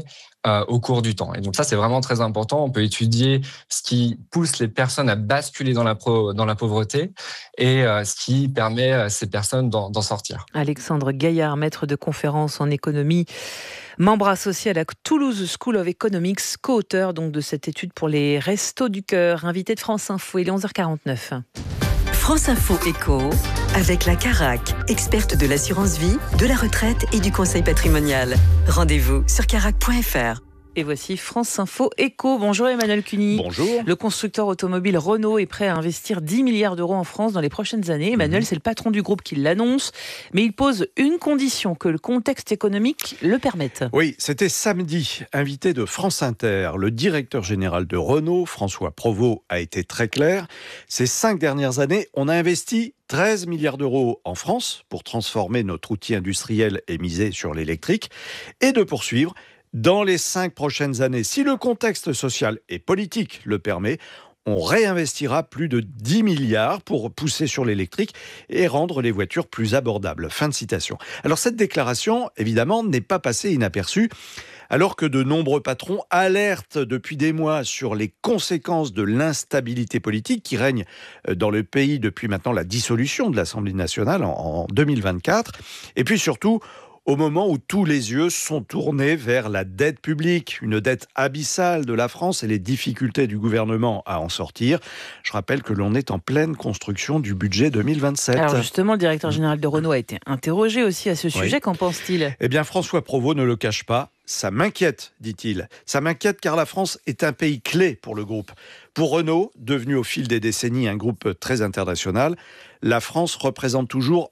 au cours du temps. Et donc ça, c'est vraiment très important. On peut étudier ce qui pousse les personnes à basculer dans la pauvreté et ce qui permet à ces personnes d'en sortir. Alexandre Gaillard, maître de conférences en économie, membre associé à la Toulouse School of Economics, co-auteur donc de cette étude pour les Restos du Cœur. Invité de France Info, il est 11h49. France Info Éco, avec la Carac, experte de l'assurance vie, de la retraite et du conseil patrimonial. Rendez-vous sur carac.fr. Et voici France Info Éco. Bonjour Emmanuel Cuny. Bonjour. Le constructeur automobile Renault est prêt à investir 10 milliards d'euros en France dans les prochaines années. Emmanuel, c'est le patron du groupe qui l'annonce, mais il pose une condition, que le contexte économique le permette. Oui, c'était samedi. Invité de France Inter, le directeur général de Renault, François Provost, a été très clair. Ces 5 dernières années, on a investi 13 milliards d'euros en France pour transformer notre outil industriel et miser sur l'électrique, et de poursuivre dans les 5 prochaines années. Si le contexte social et politique le permet, on réinvestira plus de 10 milliards pour pousser sur l'électrique et rendre les voitures plus abordables. Fin de citation. Alors cette déclaration, évidemment, n'est pas passée inaperçue, alors que de nombreux patrons alertent depuis des mois sur les conséquences de l'instabilité politique qui règne dans le pays depuis maintenant la dissolution de l'Assemblée nationale en 2024. Et puis surtout, au moment où tous les yeux sont tournés vers la dette publique, une dette abyssale de la France et les difficultés du gouvernement à en sortir. Je rappelle que l'on est en pleine construction du budget 2027. Alors justement, le directeur général de Renault a été interrogé aussi à ce sujet. Oui. Qu'en pense-t-il ? Eh bien, François Provost ne le cache pas. Ça m'inquiète, dit-il. Ça m'inquiète car la France est un pays clé pour le groupe. Pour Renault, devenu au fil des décennies un groupe très international, la France représente toujours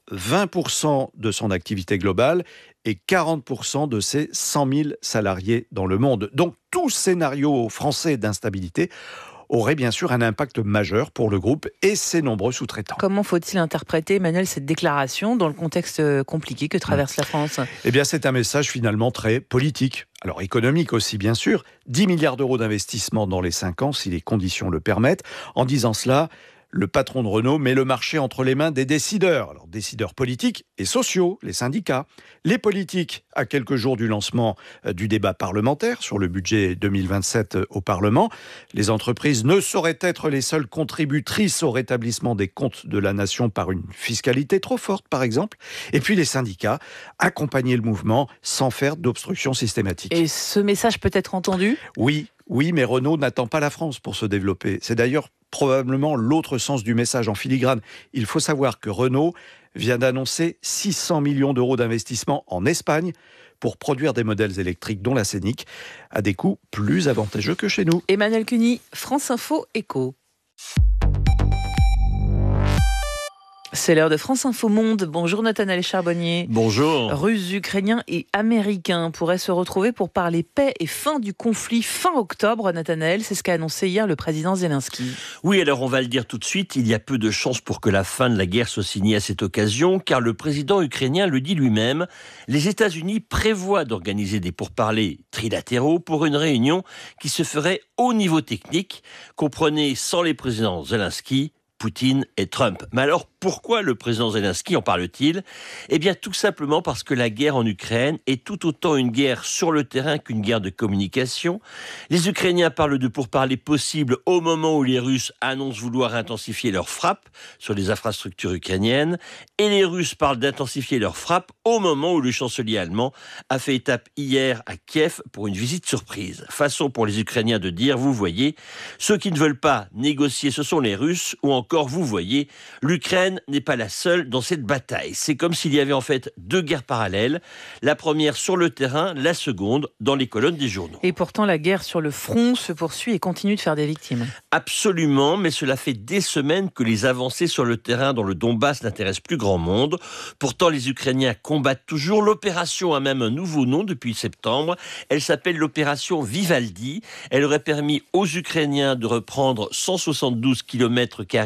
20% de son activité globale et 40% de ses 100 000 salariés dans le monde. Donc tout scénario français d'instabilité aurait bien sûr un impact majeur pour le groupe et ses nombreux sous-traitants. Comment faut-il interpréter, Emmanuel, cette déclaration dans le contexte compliqué que traverse la France ? Eh bien, c'est un message finalement très politique. Alors économique aussi, bien sûr. 10 milliards d'euros d'investissement dans les 5 ans, si les conditions le permettent. En disant cela, le patron de Renault met le marché entre les mains des décideurs. Alors, décideurs politiques et sociaux, les syndicats. Les politiques, à quelques jours du lancement du débat parlementaire sur le budget 2027 au Parlement. Les entreprises ne sauraient être les seules contributrices au rétablissement des comptes de la nation par une fiscalité trop forte, par exemple. Et puis les syndicats, accompagner le mouvement sans faire d'obstruction systématique. Et ce message peut être entendu ? Oui, mais Renault n'attend pas la France pour se développer. C'est d'ailleurs probablement l'autre sens du message en filigrane. Il faut savoir que Renault vient d'annoncer 600 millions d'euros d'investissement en Espagne pour produire des modèles électriques, dont la Scénic, à des coûts plus avantageux que chez nous. Emmanuel Cuny, France Info Éco. C'est l'heure de France Info Monde. Bonjour Nathanaël Charbonnier. Bonjour. Russes, Ukrainiens et Américains pourraient se retrouver pour parler paix et fin du conflit fin octobre. Nathanaël, c'est ce qu'a annoncé hier le président Zelensky. Oui, alors on va le dire tout de suite, il y a peu de chances pour que la fin de la guerre soit signée à cette occasion, car le président ukrainien le dit lui-même, les États-Unis prévoient d'organiser des pourparlers trilatéraux pour une réunion qui se ferait au niveau technique, comprenez sans les présidents Zelensky, Poutine et Trump. Mais alors, pourquoi le président Zelensky en parle-t-il ? Eh bien, tout simplement parce que la guerre en Ukraine est tout autant une guerre sur le terrain qu'une guerre de communication. Les Ukrainiens parlent de pourparlers possibles au moment où les Russes annoncent vouloir intensifier leurs frappes sur les infrastructures ukrainiennes. Et les Russes parlent d'intensifier leurs frappes au moment où le chancelier allemand a fait étape hier à Kiev pour une visite surprise. Façon pour les Ukrainiens de dire, vous voyez, ceux qui ne veulent pas négocier, ce sont les Russes, ou encore, vous voyez, l'Ukraine n'est pas la seule dans cette bataille. C'est comme s'il y avait en fait 2 guerres parallèles. La première sur le terrain, la seconde dans les colonnes des journaux. Et pourtant, la guerre sur le front se poursuit et continue de faire des victimes. Absolument, mais cela fait des semaines que les avancées sur le terrain dans le Donbass n'intéressent plus grand monde. Pourtant, les Ukrainiens combattent toujours. L'opération a même un nouveau nom depuis septembre. Elle s'appelle l'opération Vivaldi. Elle aurait permis aux Ukrainiens de reprendre 172 km²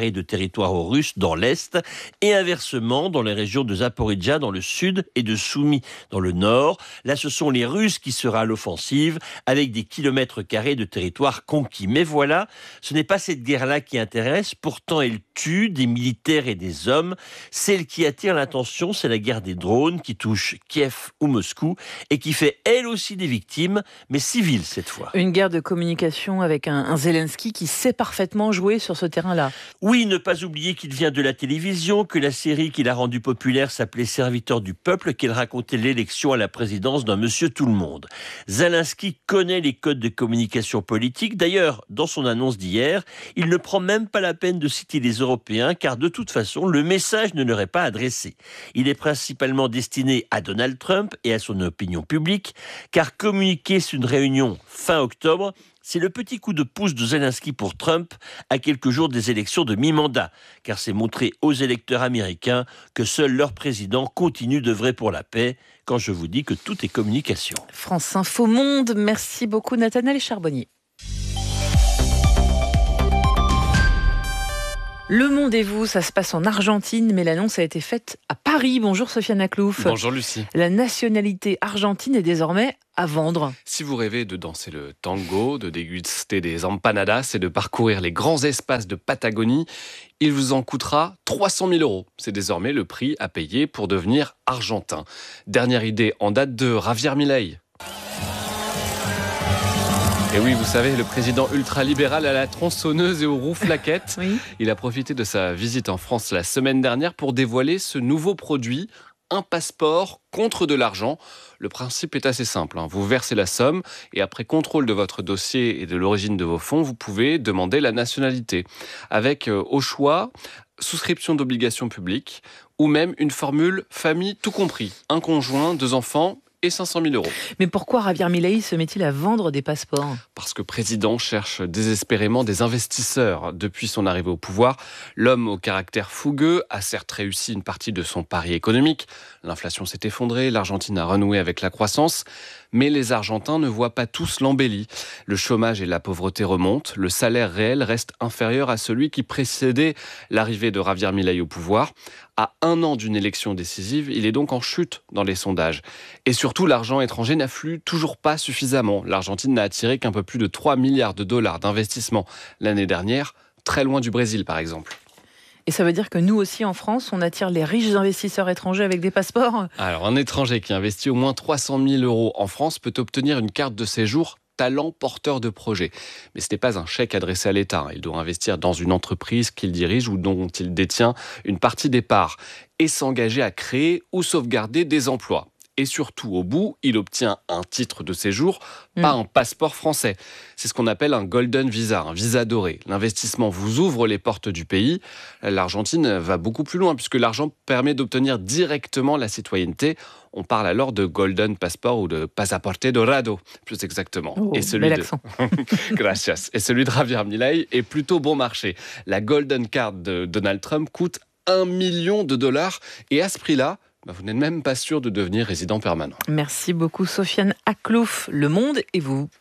carrés de territoire aux Russes dans l'Est et inversement dans les régions de Zaporijjia dans le sud et de Soumy dans le nord. Là, ce sont les Russes qui seraient à l'offensive avec des kilomètres carrés de territoire conquis. Mais voilà, ce n'est pas cette guerre-là qui intéresse. Pourtant, elle tue des militaires et des hommes. Celle qui attire l'attention, c'est la guerre des drones qui touche Kiev ou Moscou et qui fait elle aussi des victimes, mais civiles cette fois. Une guerre de communication avec un Zelensky qui sait parfaitement jouer sur ce terrain-là. Oui, ne pas oublier qu'il vient de la télévision, que la série qu'il a rendue populaire s'appelait Serviteur du peuple, qu'il racontait l'élection à la présidence d'un monsieur tout le monde. Zelensky connaît les codes de communication politique. D'ailleurs, dans son annonce d'hier, il ne prend même pas la peine de citer les Européens, car de toute façon, le message ne leur est pas adressé. Il est principalement destiné à Donald Trump et à son opinion publique, car communiquer sur une réunion fin octobre, c'est le petit coup de pouce de Zelensky pour Trump à quelques jours des élections de mi-mandat, car c'est montrer aux électeurs américains que seul leur président continue d'œuvrer pour la paix, quand je vous dis que tout est communication. France Info Monde, merci beaucoup Nathanaël Charbonnier. Le Monde et vous, ça se passe en Argentine, mais l'annonce a été faite à Paris. Bonjour Sofiane Aklouf. Bonjour Lucie. La nationalité argentine est désormais à vendre. Si vous rêvez de danser le tango, de déguster des empanadas et de parcourir les grands espaces de Patagonie, il vous en coûtera 300 000 €. C'est désormais le prix à payer pour devenir argentin. Dernière idée en date de Javier Milei. Et oui, vous savez, le président ultralibéral à la tronçonneuse et aux roues flaquettes. Oui. Il a profité de sa visite en France la semaine dernière pour dévoiler ce nouveau produit, un passeport contre de l'argent. Le principe est assez simple. Vous versez la somme et après contrôle de votre dossier et de l'origine de vos fonds, vous pouvez demander la nationalité. Avec au choix, souscription d'obligations publiques ou même une formule famille tout compris. Un conjoint, 2 enfants et 500 000 €. Mais pourquoi Javier Milei se met-il à vendre des passeports ? Parce que le président cherche désespérément des investisseurs. Depuis son arrivée au pouvoir, l'homme au caractère fougueux a certes réussi une partie de son pari économique. L'inflation s'est effondrée, l'Argentine a renoué avec la croissance, mais les Argentins ne voient pas tous l'embellie. Le chômage et la pauvreté remontent, le salaire réel reste inférieur à celui qui précédait l'arrivée de Javier Milei au pouvoir. À 1 an d'une élection décisive, il est donc en chute dans les sondages. Et surtout, l'argent étranger n'afflue toujours pas suffisamment. L'Argentine n'a attiré qu'un peu plus de 3 milliards de dollars d'investissement l'année dernière, très loin du Brésil par exemple. Et ça veut dire que nous aussi en France, on attire les riches investisseurs étrangers avec des passeports ? Alors, un étranger qui investit au moins 300 000 € en France peut obtenir une carte de séjour talent porteur de projet. Mais ce n'est pas un chèque adressé à l'État. Il doit investir dans une entreprise qu'il dirige ou dont il détient une partie des parts et s'engager à créer ou sauvegarder des emplois. Et surtout, au bout, il obtient un titre de séjour, pas un passeport français. C'est ce qu'on appelle un golden visa, un visa doré. L'investissement vous ouvre les portes du pays. L'Argentine va beaucoup plus loin, puisque l'argent permet d'obtenir directement la citoyenneté. On parle alors de golden passport ou de pasaporte dorado, plus exactement. Oh, et celui bel accent. Gracias. Et celui de Javier Milei est plutôt bon marché. La golden card de Donald Trump coûte $1 million. Et à ce prix-là, vous n'êtes même pas sûr de devenir résident permanent. Merci beaucoup Sofiane Aklouf. Le Monde et vous.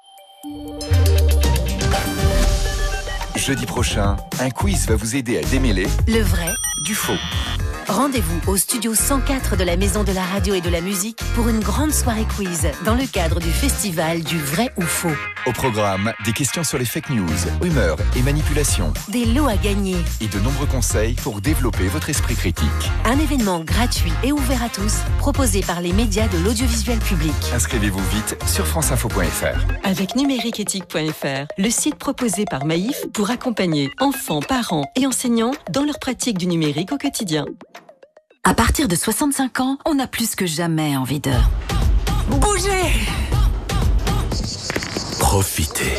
Jeudi prochain, un quiz va vous aider à démêler le vrai du faux. Rendez-vous au studio 104 de la Maison de la Radio et de la Musique pour une grande soirée quiz dans le cadre du festival du vrai ou faux. Au programme, des questions sur les fake news, rumeurs et manipulations. Des lots à gagner. Et de nombreux conseils pour développer votre esprit critique. Un événement gratuit et ouvert à tous, proposé par les médias de l'audiovisuel public. Inscrivez-vous vite sur franceinfo.fr. Avec numériqueéthique.fr, le site proposé par Maïf pour accompagner enfants, parents et enseignants dans leur pratique du numérique au quotidien. À partir de 65 ans, on a plus que jamais envie de bouger. Profitez.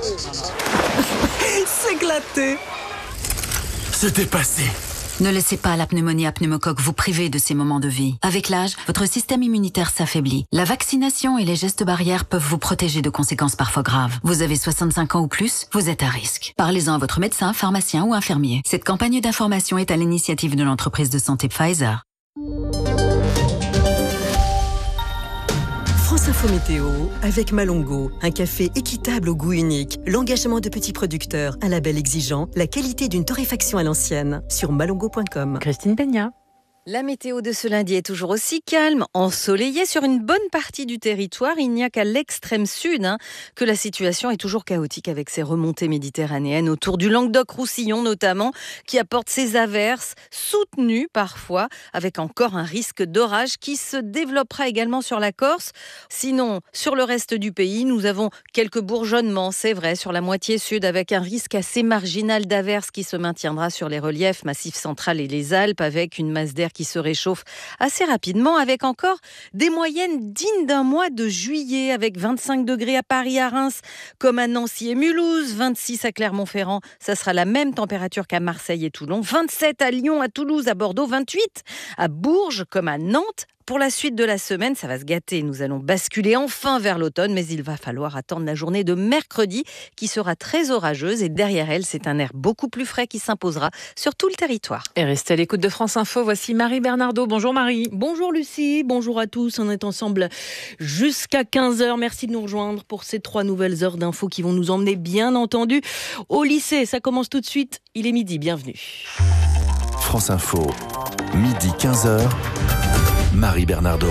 S'éclater. Se dépasser. Ne laissez pas la pneumonie à pneumocoque vous priver de ces moments de vie. Avec l'âge, votre système immunitaire s'affaiblit. La vaccination et les gestes barrières peuvent vous protéger de conséquences parfois graves. Vous avez 65 ans ou plus, vous êtes à risque. Parlez-en à votre médecin, pharmacien ou infirmier. Cette campagne d'information est à l'initiative de l'entreprise de santé Pfizer. France Info Météo avec Malongo, un café équitable au goût unique, l'engagement de petits producteurs, un label exigeant, la qualité d'une torréfaction à l'ancienne. Sur malongo.com. Christine Peña. La météo de ce lundi est toujours aussi calme, ensoleillée sur une bonne partie du territoire. Il n'y a qu'à l'extrême sud que la situation est toujours chaotique avec ces remontées méditerranéennes autour du Languedoc-Roussillon notamment, qui apportent ces averses soutenues parfois, avec encore un risque d'orage qui se développera également sur la Corse. Sinon, sur le reste du pays, nous avons quelques bourgeonnements, c'est vrai, sur la moitié sud, avec un risque assez marginal d'averses qui se maintiendra sur les reliefs Massif central et les Alpes, avec une masse d'air qui se réchauffe assez rapidement, avec encore des moyennes dignes d'un mois de juillet, avec 25 degrés à Paris, à Reims, comme à Nancy et Mulhouse, 26 à Clermont-Ferrand, ça sera la même température qu'à Marseille et Toulon, 27 à Lyon, à Toulouse, à Bordeaux, 28 à Bourges, comme à Nantes. Pour la suite de la semaine, ça va se gâter. Nous allons basculer enfin vers l'automne, mais il va falloir attendre la journée de mercredi qui sera très orageuse. Et derrière elle, c'est un air beaucoup plus frais qui s'imposera sur tout le territoire. Et restez à l'écoute de France Info. Voici Marie Bernardo. Bonjour Marie. Bonjour Lucie, bonjour à tous. On est ensemble jusqu'à 15h. Merci de nous rejoindre pour ces 3 nouvelles heures d'infos qui vont nous emmener, bien entendu, au lycée. Ça commence tout de suite. Il est midi. Bienvenue. France Info, midi 15h. Marie Bernardo.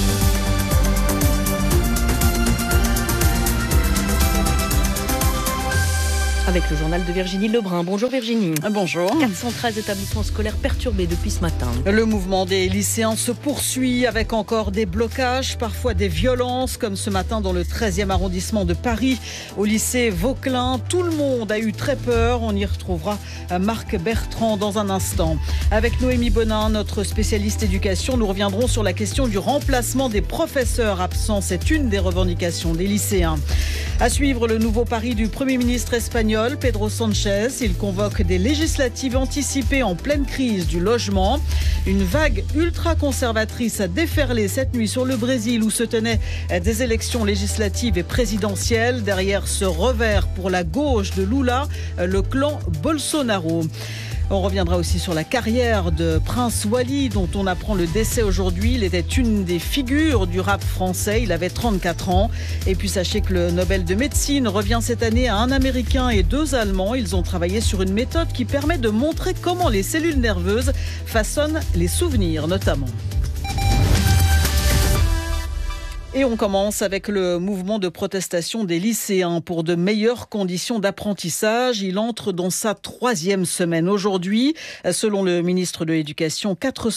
Avec le journal de Virginie Lebrun. Bonjour Virginie. Bonjour. 413 établissements scolaires perturbés depuis ce matin. Le mouvement des lycéens se poursuit avec encore des blocages, parfois des violences, comme ce matin dans le 13e arrondissement de Paris, au lycée Vauquelin. Tout le monde a eu très peur. On y retrouvera Marc Bertrand dans un instant. Avec Noémie Bonin, notre spécialiste éducation, nous reviendrons sur la question du remplacement des professeurs absents. C'est une des revendications des lycéens. À suivre, le nouveau pari du Premier ministre espagnol, Pedro Sanchez. Il convoque des législatives anticipées en pleine crise du logement. Une vague ultra-conservatrice a déferlé cette nuit sur le Brésil où se tenaient des élections législatives et présidentielles. Derrière ce revers pour la gauche de Lula, le clan Bolsonaro. On reviendra aussi sur la carrière de Prince Wally, dont on apprend le décès aujourd'hui. Il était une des figures du rap français. Il avait 34 ans. Et puis sachez que le Nobel de médecine revient cette année à un Américain et 2 Allemands. Ils ont travaillé sur une méthode qui permet de montrer comment les cellules nerveuses façonnent les souvenirs, notamment. Et on commence avec le mouvement de protestation des lycéens pour de meilleures conditions d'apprentissage. Il entre dans sa 3e semaine aujourd'hui. Selon le ministre de l'Éducation,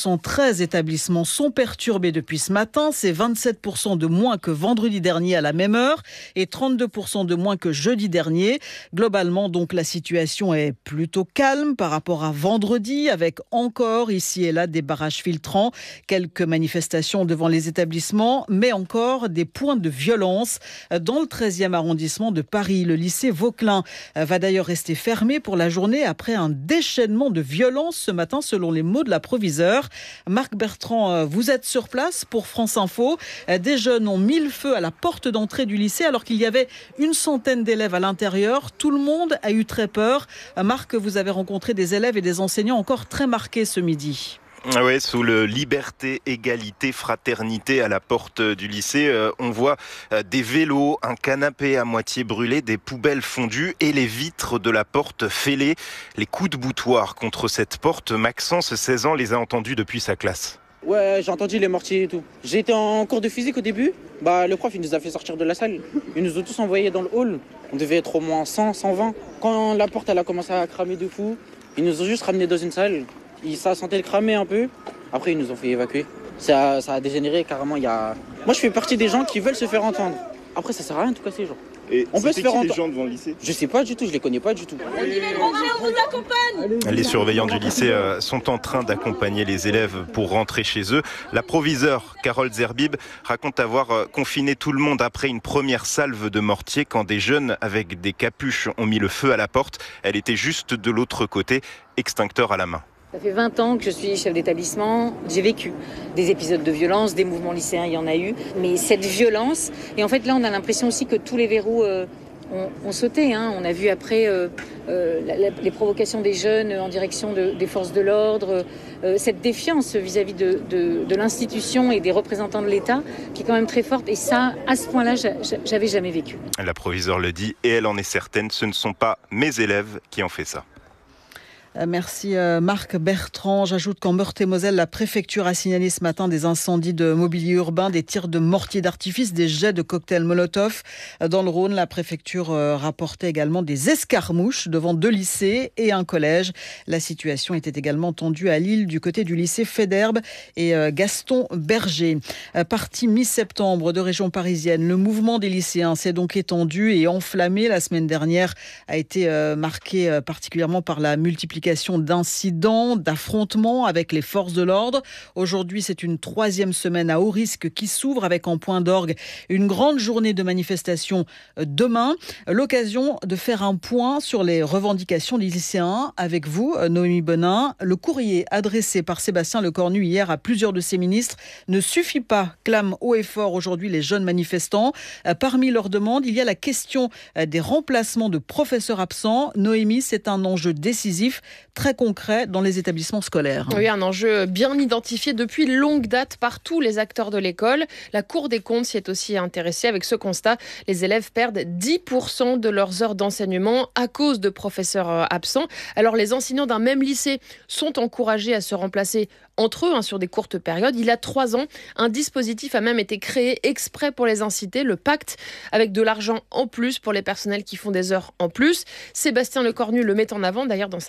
413 établissements sont perturbés depuis ce matin. C'est 27% de moins que vendredi dernier à la même heure et 32% de moins que jeudi dernier. Globalement, donc, la situation est plutôt calme par rapport à vendredi, avec encore ici et là des barrages filtrants, quelques manifestations devant les établissements, mais encore des points de violence dans le 13e arrondissement de Paris. Le lycée Vauquelin va d'ailleurs rester fermé pour la journée après un déchaînement de violence ce matin, selon les mots de la proviseure. Marc Bertrand, vous êtes sur place pour France Info. Des jeunes ont mis le feu à la porte d'entrée du lycée alors qu'il y avait une centaine d'élèves à l'intérieur. Tout le monde a eu très peur. Marc, vous avez rencontré des élèves et des enseignants encore très marqués ce midi. Oui, sous le liberté, égalité, fraternité à la porte du lycée, on voit des vélos, un canapé à moitié brûlé, des poubelles fondues et les vitres de la porte fêlées. Les coups de boutoir contre cette porte, Maxence, 16 ans, les a entendus depuis sa classe. Ouais, j'ai entendu les mortiers et tout. J'ai été en cours de physique au début. Le prof, il nous a fait sortir de la salle. Ils nous ont tous envoyés dans le hall. On devait être au moins 100, 120. Quand la porte elle a commencé à cramer de fou, ils nous ont juste ramenés dans une salle. Ça sentait le cramer un peu. Après, ils nous ont fait évacuer. Ça a dégénéré carrément. Moi, je fais partie des gens qui veulent se faire entendre. Après, ça sert à rien de tout casser, genre. Et on peut se faire entendre. Les gens devant le lycée ? Je sais pas du tout, je les connais pas du tout. On vous accompagne. Les surveillants du lycée sont en train d'accompagner les élèves pour rentrer chez eux. La proviseure Carole Zerbib raconte avoir confiné tout le monde après une première salve de mortier quand des jeunes avec des capuches ont mis le feu à la porte. Elle était juste de l'autre côté, extincteur à la main. Ça fait 20 ans que je suis chef d'établissement. J'ai vécu des épisodes de violence, des mouvements lycéens, il y en a eu. Mais cette violence, et en fait là on a l'impression aussi que tous les verrous ont sauté. On a vu après les provocations des jeunes en direction des forces de l'ordre, cette défiance vis-à-vis de l'institution et des représentants de l'État qui est quand même très forte. Et ça, à ce point-là, j'avais jamais vécu. La proviseure le dit et elle en est certaine, ce ne sont pas mes élèves qui ont fait ça. Merci Marc Bertrand. J'ajoute qu'en Meurthe-et-Moselle, la préfecture a signalé ce matin des incendies de mobilier urbain, des tirs de mortiers d'artifice, des jets de cocktails Molotov. Dans le Rhône, la préfecture rapportait également des escarmouches devant 2 lycées et un collège. La situation était également tendue à Lille du côté du lycée Fédherbe et Gaston Berger. Parti mi-septembre de région parisienne, le mouvement des lycéens s'est donc étendu et enflammé. La semaine dernière a été marquée particulièrement par la multiplication d'incidents, d'affrontements avec les forces de l'ordre. Aujourd'hui, c'est une 3e semaine à haut risque qui s'ouvre avec en point d'orgue une grande journée de manifestation demain. L'occasion de faire un point sur les revendications des lycéens avec vous, Noémie Bonin. Le courrier adressé par Sébastien Lecornu hier à plusieurs de ses ministres ne suffit pas, clament haut et fort aujourd'hui les jeunes manifestants. Parmi leurs demandes, il y a la question des remplacements de professeurs absents. Noémie, c'est un enjeu décisif, très concret dans les établissements scolaires. Oui, un enjeu bien identifié depuis longue date par tous les acteurs de l'école. La Cour des comptes s'y est aussi intéressée avec ce constat. Les élèves perdent 10% de leurs heures d'enseignement à cause de professeurs absents. Alors les enseignants d'un même lycée sont encouragés à se remplacer entre eux sur des courtes périodes. Il y a 3 ans, un dispositif a même été créé exprès pour les inciter, le pacte, avec de l'argent en plus pour les personnels qui font des heures en plus. Sébastien Lecornu le met en avant d'ailleurs dans sa